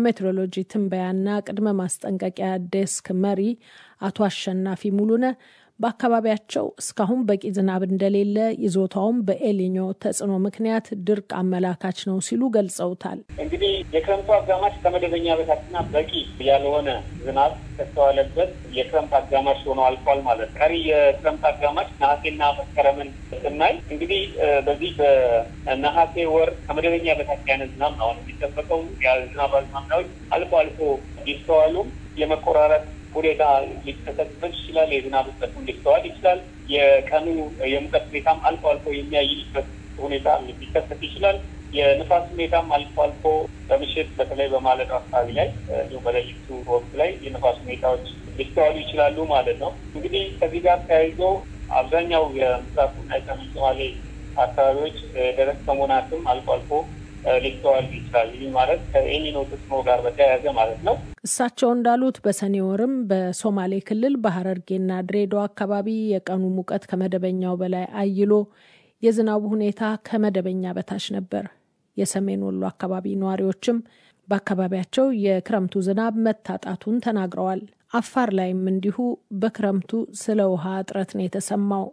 የሜትሮሎጂ ትንበያና ቅድመ ማስጠንቀቂያ ዴስክ መሪ አቶ አሸናፊ ሙሉነ በአካባቢያቸው እስካሁን በቂ ዝናብ እንደሌለ ይዞታውም በኤልኒኞ ተጽዕኖ ምክንያት ድርቅ አመላካች ነው ሲሉ ገልጸውታል። እንግዲህ የክረምቱ አጋማሽ ከመደበኛ በታችና በቂ ያልሆነ ዝናብ ከተስተዋለበት የክረምት አጋማሽ ሆኖ አልፏል ማለት ነው። ቀሪ የክረምት አጋማሽ ነሐሴና መስከረምን ስናይ እንግዲህ በዚህ በነሐሴ ወር ከመደበኛ በታች ያለ ዝናብ ነው የሚጠበቀው። የዝናብ አዝማሚያዎች አልፎ አልፎ ቢስተዋሉም የመቆራረጥ ሁኔታ ሊከሰትበት ይችላል። የዝናብ እጥረትም ሊስተዋል ይችላል። የቀኑ የሙቀት ሁኔታም አልፎ አልፎ የሚያይልበት ሁኔታ ሊከሰት ይችላል። የንፋስ ሁኔታም አልፎ አልፎ በምሽት በተለይ በማለዳው አካባቢ ላይ በሌሊቱ ወቅት ላይ የንፋስ ሁኔታዎች ሊስተዋሉ ይችላሉ ማለት ነው። እንግዲህ ከዚህ ጋር ተያይዞ አብዛኛው የምስራቅና የሰሜን ሶማሌ አካባቢዎች ደረቅ ከመሆናቸውም አልፎ አልፎ ሊስተዋል ይችላል። ይህ ማለት ከኤልኒኖ ተጽዕኖ ጋር በተያያዘ ማለት ነው። እሳቸው እንዳሉት በሰኔ ወርም በሶማሌ ክልል በሐረርጌና ድሬዳዋ አካባቢ የቀኑ ሙቀት ከመደበኛው በላይ አይሎ የዝናቡ ሁኔታ ከመደበኛ በታች ነበር። የሰሜን ወሎ አካባቢ ነዋሪዎችም በአካባቢያቸው የክረምቱ ዝናብ መታጣቱን ተናግረዋል። አፋር ላይም እንዲሁ በክረምቱ ስለ ውሃ እጥረት ነው የተሰማው።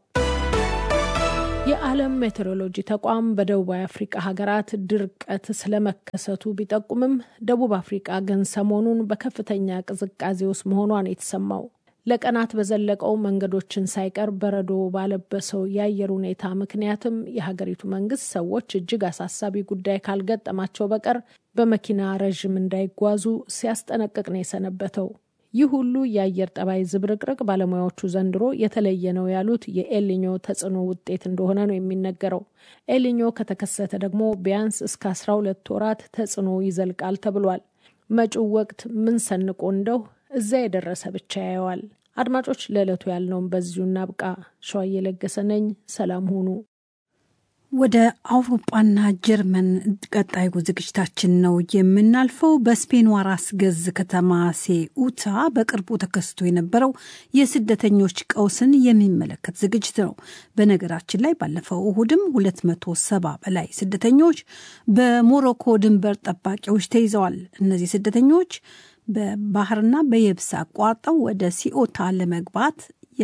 የዓለም ሜትሮሎጂ ተቋም በደቡባዊ አፍሪካ ሀገራት ድርቀት ስለመከሰቱ ቢጠቁምም ደቡብ አፍሪካ ግን ሰሞኑን በከፍተኛ ቅዝቃዜ ውስጥ መሆኗን የተሰማው ለቀናት በዘለቀው መንገዶችን ሳይቀር በረዶ ባለበሰው የአየር ሁኔታ ምክንያትም የሀገሪቱ መንግስት ሰዎች እጅግ አሳሳቢ ጉዳይ ካልገጠማቸው በቀር በመኪና ረዥም እንዳይጓዙ ሲያስጠነቅቅ ነው የሰነበተው። ይህ ሁሉ የአየር ጠባይ ዝብርቅርቅ ባለሙያዎቹ ዘንድሮ የተለየ ነው ያሉት የኤልኒኞ ተጽዕኖ ውጤት እንደሆነ ነው የሚነገረው። ኤልኒኞ ከተከሰተ ደግሞ ቢያንስ እስከ 12 ወራት ተጽዕኖ ይዘልቃል ተብሏል። መጪው ወቅት ምን ሰንቆ እንደው እዛ የደረሰ ብቻ ያየዋል። አድማጮች፣ ለዕለቱ ያልነውን በዚሁ እናብቃ። ሸዋዬ ለገሰ ነኝ። ሰላም ሁኑ። ወደ አውሮፓና ጀርመን ቀጣዩ ዝግጅታችን ነው የምናልፈው። በስፔን ራስ ገዝ ከተማ ሴኡታ በቅርቡ ተከስቶ የነበረው የስደተኞች ቀውስን የሚመለከት ዝግጅት ነው። በነገራችን ላይ ባለፈው እሁድም 270 በላይ ስደተኞች በሞሮኮ ድንበር ጠባቂዎች ተይዘዋል። እነዚህ ስደተኞች በባህርና በየብስ አቋርጠው ወደ ሲኦታ ለመግባት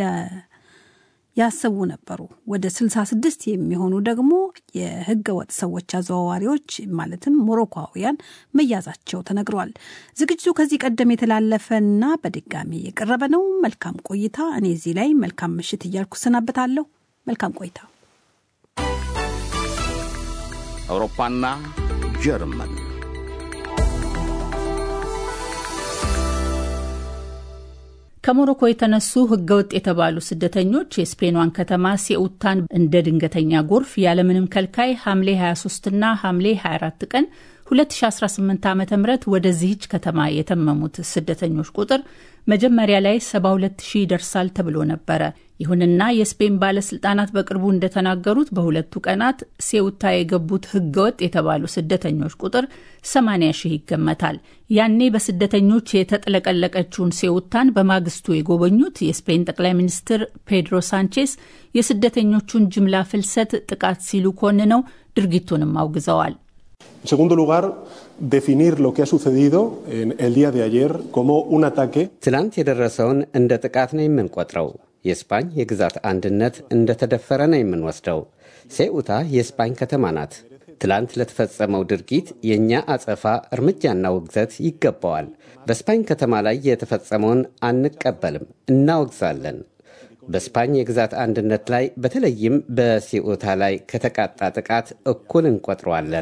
ያሰቡ ነበሩ። ወደ 66 የሚሆኑ ደግሞ የህገ ወጥ ሰዎች አዘዋዋሪዎች ማለትም ሞሮኮውያን መያዛቸው ተነግሯል። ዝግጅቱ ከዚህ ቀደም የተላለፈና በድጋሚ የቀረበ ነው። መልካም ቆይታ። እኔ እዚህ ላይ መልካም ምሽት እያልኩ ሰናበታለሁ። መልካም ቆይታ። አውሮፓና ጀርመን ከሞሮኮ የተነሱ ህገወጥ የተባሉ ስደተኞች የስፔኗን ከተማ ሴኡታን እንደ ድንገተኛ ጎርፍ ያለምንም ከልካይ ሐምሌ 23 እና ሐምሌ 24 ቀን 2018 ዓ.ም ወደዚህች ከተማ የተመሙት ስደተኞች ቁጥር መጀመሪያ ላይ 72000 ይደርሳል ተብሎ ነበረ። ይሁንና የስፔን ባለስልጣናት በቅርቡ እንደተናገሩት በሁለቱ ቀናት ሴኡታ የገቡት ህገወጥ የተባሉ ስደተኞች ቁጥር 80000 ይገመታል። ያኔ በስደተኞች የተጥለቀለቀችውን ሴኡታን በማግስቱ የጎበኙት የስፔን ጠቅላይ ሚኒስትር ፔድሮ ሳንቼስ የስደተኞቹን ጅምላ ፍልሰት ጥቃት ሲሉ ኮንነው ድርጊቱንም አውግዘዋል። En segundo lugar, definir lo que ha sucedido en el día de ayer como un ataque. ትላንት የደረሰውን እንደ ጥቃት ነው የምንቆጥረው። የስፓኝ የግዛት አንድነት እንደተደፈረ ነው የምንወስደው። ሴኡታ የስፓኝ ከተማ ናት። ትላንት ለተፈጸመው ድርጊት የኛ አጸፋ እርምጃና ውግዘት ይገባዋል። በስፓኝ ከተማ ላይ የተፈጸመውን አንቀበልም፣ እናወግዛለን። በስፓኝ የግዛት አንድነት ላይ በተለይም በሴኡታ ላይ ከተቃጣ ጥቃት እኩል እንቆጥረዋለን።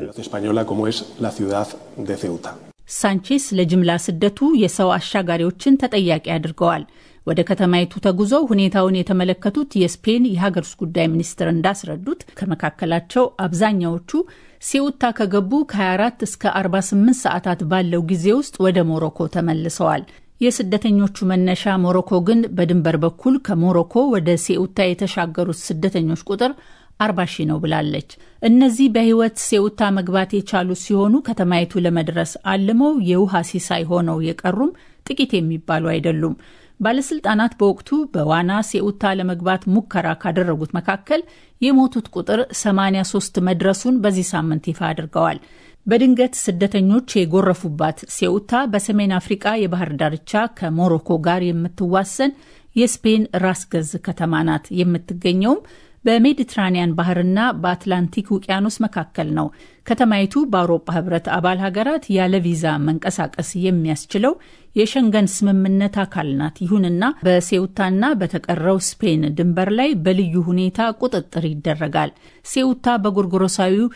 ሳንቼስ ለጅምላ ስደቱ የሰው አሻጋሪዎችን ተጠያቂ አድርገዋል። ወደ ከተማይቱ ተጉዘው ሁኔታውን የተመለከቱት የስፔን የሀገር ውስጥ ጉዳይ ሚኒስትር እንዳስረዱት ከመካከላቸው አብዛኛዎቹ ሴኡታ ከገቡ ከ24 እስከ 48 ሰዓታት ባለው ጊዜ ውስጥ ወደ ሞሮኮ ተመልሰዋል። የስደተኞቹ መነሻ ሞሮኮ ግን በድንበር በኩል ከሞሮኮ ወደ ሴኡታ የተሻገሩት ስደተኞች ቁጥር 40,000 ነው ብላለች። እነዚህ በህይወት ሴኡታ መግባት የቻሉ ሲሆኑ ከተማይቱ ለመድረስ አልመው የውሃ ሲሳይ ሆነው የቀሩም ጥቂት የሚባሉ አይደሉም። ባለስልጣናት በወቅቱ በዋና ሴኡታ ለመግባት ሙከራ ካደረጉት መካከል የሞቱት ቁጥር 83 መድረሱን በዚህ ሳምንት ይፋ አድርገዋል። በድንገት ስደተኞች የጎረፉባት ሴኡታ በሰሜን አፍሪካ የባህር ዳርቻ ከሞሮኮ ጋር የምትዋሰን የስፔን ራስ ገዝ ከተማ ናት። የምትገኘውም በሜዲትራኒያን ባህርና በአትላንቲክ ውቅያኖስ መካከል ነው። ከተማይቱ በአውሮፓ ህብረት አባል ሀገራት ያለ ቪዛ መንቀሳቀስ የሚያስችለው የሸንገን ስምምነት አካል ናት። ይሁንና በሴውታና በተቀረው ስፔን ድንበር ላይ በልዩ ሁኔታ ቁጥጥር ይደረጋል። ሴውታ በጎርጎሮሳዊው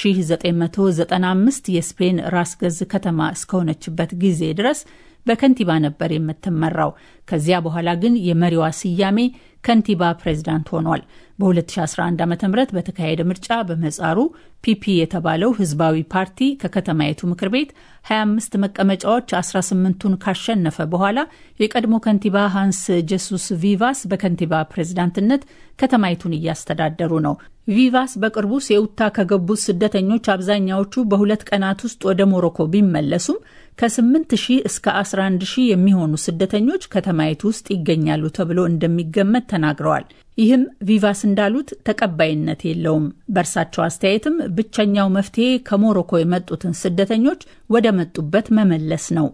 1995 የስፔን ራስ ገዝ ከተማ እስከሆነችበት ጊዜ ድረስ በከንቲባ ነበር የምትመራው። ከዚያ በኋላ ግን የመሪዋ ስያሜ ከንቲባ ፕሬዝዳንት ሆኗል። በ2011 ዓ.ም በተካሄደ ምርጫ በመጻሩ ፒፒ የተባለው ህዝባዊ ፓርቲ ከከተማይቱ ምክር ቤት 25 መቀመጫዎች 18ቱን ካሸነፈ በኋላ የቀድሞ ከንቲባ ሃንስ ጀሱስ ቪቫስ በከንቲባ ፕሬዝዳንትነት ከተማይቱን እያስተዳደሩ ነው። ቪቫስ በቅርቡ ሴውታ ከገቡት ስደተኞች አብዛኛዎቹ በሁለት ቀናት ውስጥ ወደ ሞሮኮ ቢመለሱም ከ8,000 እስከ 11,000 የሚሆኑ ስደተኞች ከተማይቱ ውስጥ ይገኛሉ ተብሎ እንደሚገመት ተናግረዋል። ይህም ቪቫስ እንዳሉት ተቀባይነት የለውም። በእርሳቸው አስተያየትም ብቸኛው መፍትሄ ከሞሮኮ የመጡትን ስደተኞች ወደ መጡበት መመለስ ነው።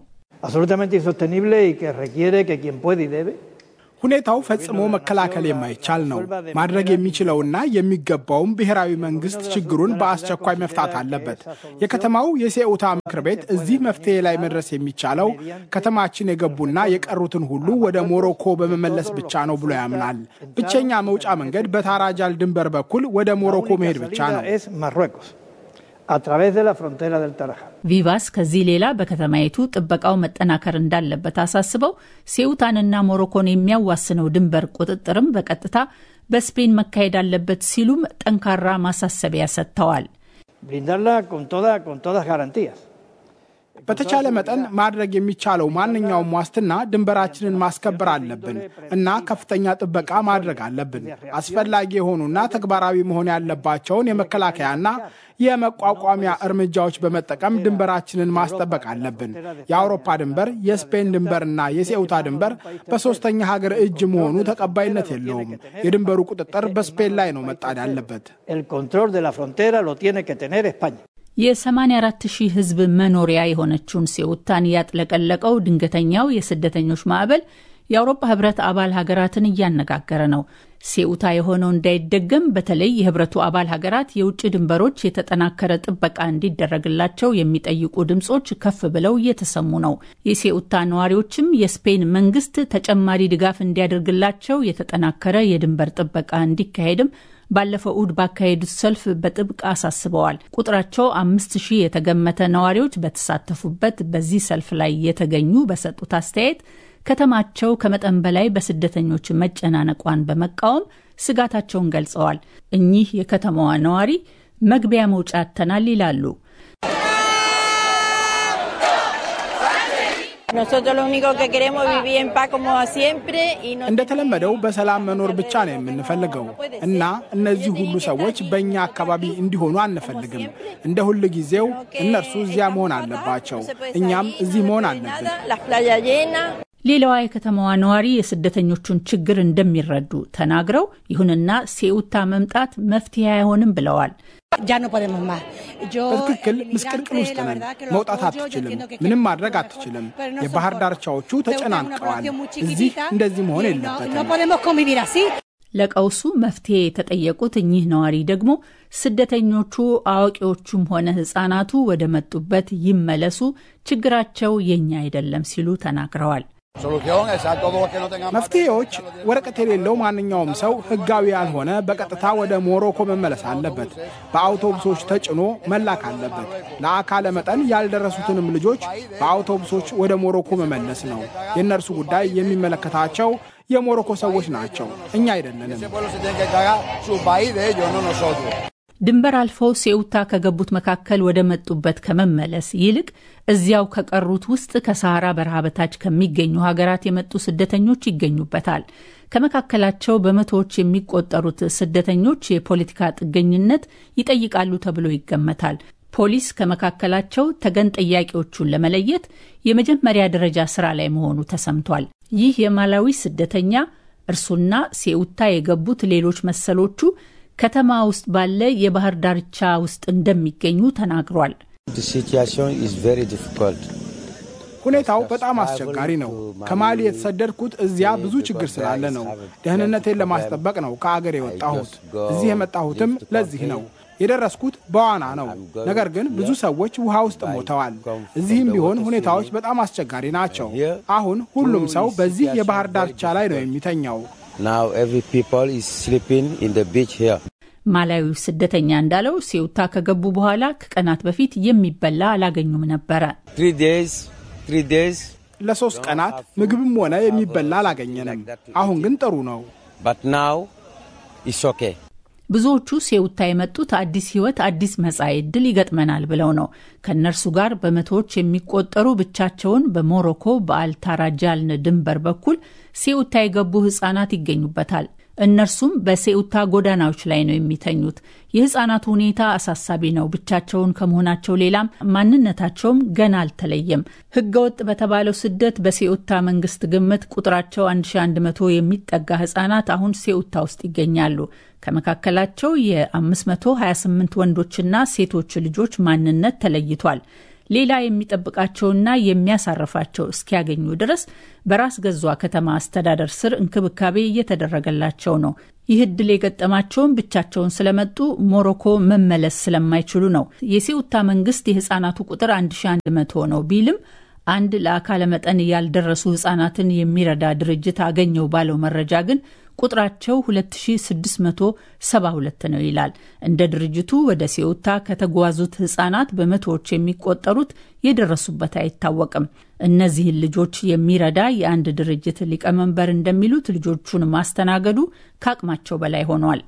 ሁኔታው ፈጽሞ መከላከል የማይቻል ነው። ማድረግ የሚችለውና የሚገባውም ብሔራዊ መንግስት ችግሩን በአስቸኳይ መፍታት አለበት። የከተማው የሴኡታ ምክር ቤት እዚህ መፍትሄ ላይ መድረስ የሚቻለው ከተማችን የገቡና የቀሩትን ሁሉ ወደ ሞሮኮ በመመለስ ብቻ ነው ብሎ ያምናል። ብቸኛ መውጫ መንገድ በታራጃል ድንበር በኩል ወደ ሞሮኮ መሄድ ብቻ ነው። ቪቫስ ከዚህ ሌላ በከተማይቱ ጥበቃው መጠናከር እንዳለበት አሳስበው ሴውታንና ሞሮኮን የሚያዋስነው ድንበር ቁጥጥርም በቀጥታ በስፔን መካሄድ አለበት ሲሉም ጠንካራ ማሳሰቢያ ሰጥተዋል። በተቻለ መጠን ማድረግ የሚቻለው ማንኛውም ዋስትና ድንበራችንን ማስከበር አለብን እና ከፍተኛ ጥበቃ ማድረግ አለብን። አስፈላጊ የሆኑና ተግባራዊ መሆን ያለባቸውን የመከላከያና የመቋቋሚያ እርምጃዎች በመጠቀም ድንበራችንን ማስጠበቅ አለብን። የአውሮፓ ድንበር፣ የስፔን ድንበርና የሴኡታ ድንበር በሶስተኛ ሀገር እጅ መሆኑ ተቀባይነት የለውም። የድንበሩ ቁጥጥር በስፔን ላይ ነው መጣድ ያለበት። የ84,000 ህዝብ መኖሪያ የሆነችውን ሴውታን ያጥለቀለቀው ድንገተኛው የስደተኞች ማዕበል የአውሮፓ ህብረት አባል ሀገራትን እያነጋገረ ነው። ሴኡታ የሆነው እንዳይደገም በተለይ የህብረቱ አባል ሀገራት የውጭ ድንበሮች የተጠናከረ ጥበቃ እንዲደረግላቸው የሚጠይቁ ድምጾች ከፍ ብለው እየተሰሙ ነው። የሴኡታ ነዋሪዎችም የስፔን መንግስት ተጨማሪ ድጋፍ እንዲያደርግላቸው የተጠናከረ የድንበር ጥበቃ እንዲካሄድም ባለፈው እሁድ ባካሄዱት ሰልፍ በጥብቅ አሳስበዋል። ቁጥራቸው 5,000 የተገመተ ነዋሪዎች በተሳተፉበት በዚህ ሰልፍ ላይ የተገኙ በሰጡት አስተያየት ከተማቸው ከመጠን በላይ በስደተኞች መጨናነቋን በመቃወም ስጋታቸውን ገልጸዋል። እኚህ የከተማዋ ነዋሪ መግቢያ መውጫ አጥተናል ይላሉ። እንደተለመደው በሰላም መኖር ብቻ ነው የምንፈልገው እና እነዚህ ሁሉ ሰዎች በእኛ አካባቢ እንዲሆኑ አንፈልግም። እንደ ሁሉ ጊዜው እነርሱ እዚያ መሆን አለባቸው፣ እኛም እዚህ መሆን አለብን። ሌላዋ የከተማዋ ነዋሪ የስደተኞቹን ችግር እንደሚረዱ ተናግረው ይሁንና ሴኡታ መምጣት መፍትሄ አይሆንም ብለዋል። በትክክል ምስቅልቅል ውስጥ ነን። መውጣት አትችልም፣ ምንም ማድረግ አትችልም። የባህር ዳርቻዎቹ ተጨናንቀዋል። እዚህ እንደዚህ መሆን የለበትም። ለቀውሱ መፍትሄ የተጠየቁት እኚህ ነዋሪ ደግሞ ስደተኞቹ አዋቂዎቹም ሆነ ሕፃናቱ ወደ መጡበት ይመለሱ፣ ችግራቸው የኛ አይደለም ሲሉ ተናግረዋል። መፍትሄዎች ወረቀት የሌለው ማንኛውም ሰው ህጋዊ ያልሆነ በቀጥታ ወደ ሞሮኮ መመለስ አለበት። በአውቶቡሶች ተጭኖ መላክ አለበት። ለአካለ መጠን ያልደረሱትንም ልጆች በአውቶቡሶች ወደ ሞሮኮ መመለስ ነው። የእነርሱ ጉዳይ የሚመለከታቸው የሞሮኮ ሰዎች ናቸው፣ እኛ አይደለንም። ድንበር አልፈው ሴኡታ ከገቡት መካከል ወደ መጡበት ከመመለስ ይልቅ እዚያው ከቀሩት ውስጥ ከሰሃራ በረሃ በታች ከሚገኙ ሀገራት የመጡ ስደተኞች ይገኙበታል። ከመካከላቸው በመቶዎች የሚቆጠሩት ስደተኞች የፖለቲካ ጥገኝነት ይጠይቃሉ ተብሎ ይገመታል። ፖሊስ ከመካከላቸው ተገን ጠያቂዎቹን ለመለየት የመጀመሪያ ደረጃ ስራ ላይ መሆኑ ተሰምቷል። ይህ የማላዊ ስደተኛ እርሱና ሴኡታ የገቡት ሌሎች መሰሎቹ ከተማ ውስጥ ባለ የባህር ዳርቻ ውስጥ እንደሚገኙ ተናግሯል። ሁኔታው በጣም አስቸጋሪ ነው። ከማሊ የተሰደድኩት እዚያ ብዙ ችግር ስላለ ነው። ደህንነቴን ለማስጠበቅ ነው ከአገር የወጣሁት። እዚህ የመጣሁትም ለዚህ ነው። የደረስኩት በዋና ነው። ነገር ግን ብዙ ሰዎች ውሃ ውስጥ ሞተዋል። እዚህም ቢሆን ሁኔታዎች በጣም አስቸጋሪ ናቸው። አሁን ሁሉም ሰው በዚህ የባህር ዳርቻ ላይ ነው የሚተኛው። ማላዊው ስደተኛ እንዳለው ሴውታ ከገቡ በኋላ ከቀናት በፊት የሚበላ አላገኙም ነበረ። 3 ለ3 ቀናት ምግብም ሆነ የሚበላ አላገኘንም። አሁን ግን ጥሩ ነው። ብዙዎቹ ሴውታ የመጡት አዲስ ህይወት፣ አዲስ መጻኢ ዕድል ይገጥመናል ብለው ነው። ከነርሱ ጋር በመቶዎች የሚቆጠሩ ብቻቸውን በሞሮኮ በአልታራጃልን ድንበር በኩል ሴውታ የገቡ ህጻናት ይገኙበታል። እነርሱም በሴውታ ጎዳናዎች ላይ ነው የሚተኙት። የህፃናቱ ሁኔታ አሳሳቢ ነው። ብቻቸውን ከመሆናቸው ሌላም ማንነታቸውም ገና አልተለየም። ህገወጥ በተባለው ስደት በሴውታ መንግስት ግምት ቁጥራቸው 1100 የሚጠጋ ህፃናት አሁን ሴውታ ውስጥ ይገኛሉ። ከመካከላቸው የ528 ወንዶችና ሴቶች ልጆች ማንነት ተለይቷል። ሌላ የሚጠብቃቸውና የሚያሳርፋቸው እስኪያገኙ ድረስ በራስ ገዟ ከተማ አስተዳደር ስር እንክብካቤ እየተደረገላቸው ነው። ይህ ዕድል የገጠማቸውን ብቻቸውን ስለመጡ ሞሮኮ መመለስ ስለማይችሉ ነው። የሴውታ መንግስት የህፃናቱ ቁጥር 1100 ነው ቢልም አንድ ለአካለ መጠን ያልደረሱ ህፃናትን የሚረዳ ድርጅት አገኘው ባለው መረጃ ግን ቁጥራቸው 2672 ነው ይላል። እንደ ድርጅቱ ወደ ሴውታ ከተጓዙት ህፃናት በመቶዎች የሚቆጠሩት የደረሱበት አይታወቅም። እነዚህን ልጆች የሚረዳ የአንድ ድርጅት ሊቀመንበር እንደሚሉት ልጆቹን ማስተናገዱ ከአቅማቸው በላይ ሆኗል።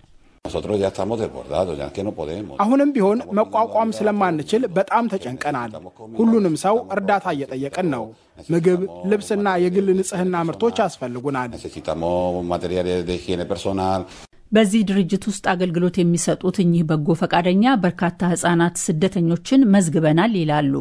አሁንም ቢሆን መቋቋም ስለማንችል በጣም ተጨንቀናል። ሁሉንም ሰው እርዳታ እየጠየቅን ነው። ምግብ፣ ልብስና የግል ንጽህና ምርቶች ያስፈልጉናል። በዚህ ድርጅት ውስጥ አገልግሎት የሚሰጡት እኚህ በጎ ፈቃደኛ በርካታ ህጻናት ስደተኞችን መዝግበናል ይላሉ።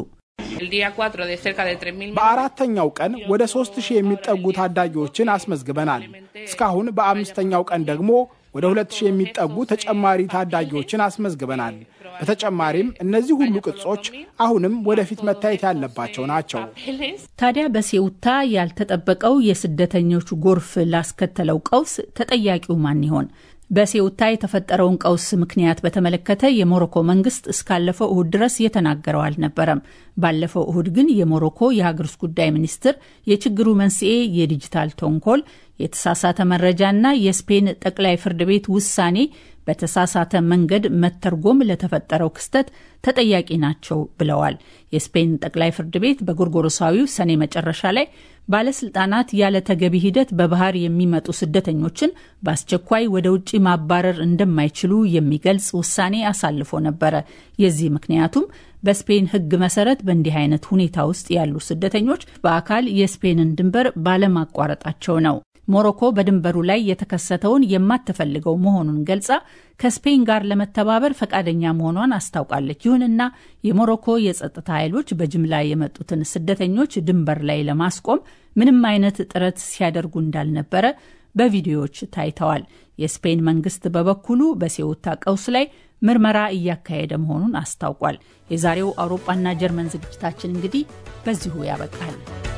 በአራተኛው ቀን ወደ 3000 የሚጠጉ ታዳጊዎችን አስመዝግበናል። እስካሁን በአምስተኛው ቀን ደግሞ ወደ 2000 የሚጠጉ ተጨማሪ ታዳጊዎችን አስመዝግበናል። በተጨማሪም እነዚህ ሁሉ ቅጾች አሁንም ወደፊት መታየት ያለባቸው ናቸው። ታዲያ በሴውታ ያልተጠበቀው የስደተኞች ጎርፍ ላስከተለው ቀውስ ተጠያቂው ማን ይሆን? በሴውታ የተፈጠረውን ቀውስ ምክንያት በተመለከተ የሞሮኮ መንግስት እስካለፈው እሁድ ድረስ የተናገረው አልነበረም። ባለፈው እሁድ ግን የሞሮኮ የሀገር ውስጥ ጉዳይ ሚኒስትር የችግሩ መንስኤ የዲጂታል ተንኮል፣ የተሳሳተ መረጃና የስፔን ጠቅላይ ፍርድ ቤት ውሳኔ በተሳሳተ መንገድ መተርጎም ለተፈጠረው ክስተት ተጠያቂ ናቸው ብለዋል። የስፔን ጠቅላይ ፍርድ ቤት በጎርጎሮሳዊው ሰኔ መጨረሻ ላይ ባለስልጣናት ያለ ተገቢ ሂደት በባህር የሚመጡ ስደተኞችን በአስቸኳይ ወደ ውጪ ማባረር እንደማይችሉ የሚገልጽ ውሳኔ አሳልፎ ነበረ። የዚህ ምክንያቱም በስፔን ሕግ መሰረት በእንዲህ አይነት ሁኔታ ውስጥ ያሉ ስደተኞች በአካል የስፔንን ድንበር ባለማቋረጣቸው ነው። ሞሮኮ በድንበሩ ላይ የተከሰተውን የማትፈልገው መሆኑን ገልጻ ከስፔን ጋር ለመተባበር ፈቃደኛ መሆኗን አስታውቃለች። ይሁንና የሞሮኮ የጸጥታ ኃይሎች በጅምላ የመጡትን ስደተኞች ድንበር ላይ ለማስቆም ምንም አይነት ጥረት ሲያደርጉ እንዳልነበረ በቪዲዮዎች ታይተዋል። የስፔን መንግስት በበኩሉ በሴውታ ቀውስ ላይ ምርመራ እያካሄደ መሆኑን አስታውቋል። የዛሬው አውሮፓና ጀርመን ዝግጅታችን እንግዲህ በዚሁ ያበቃል።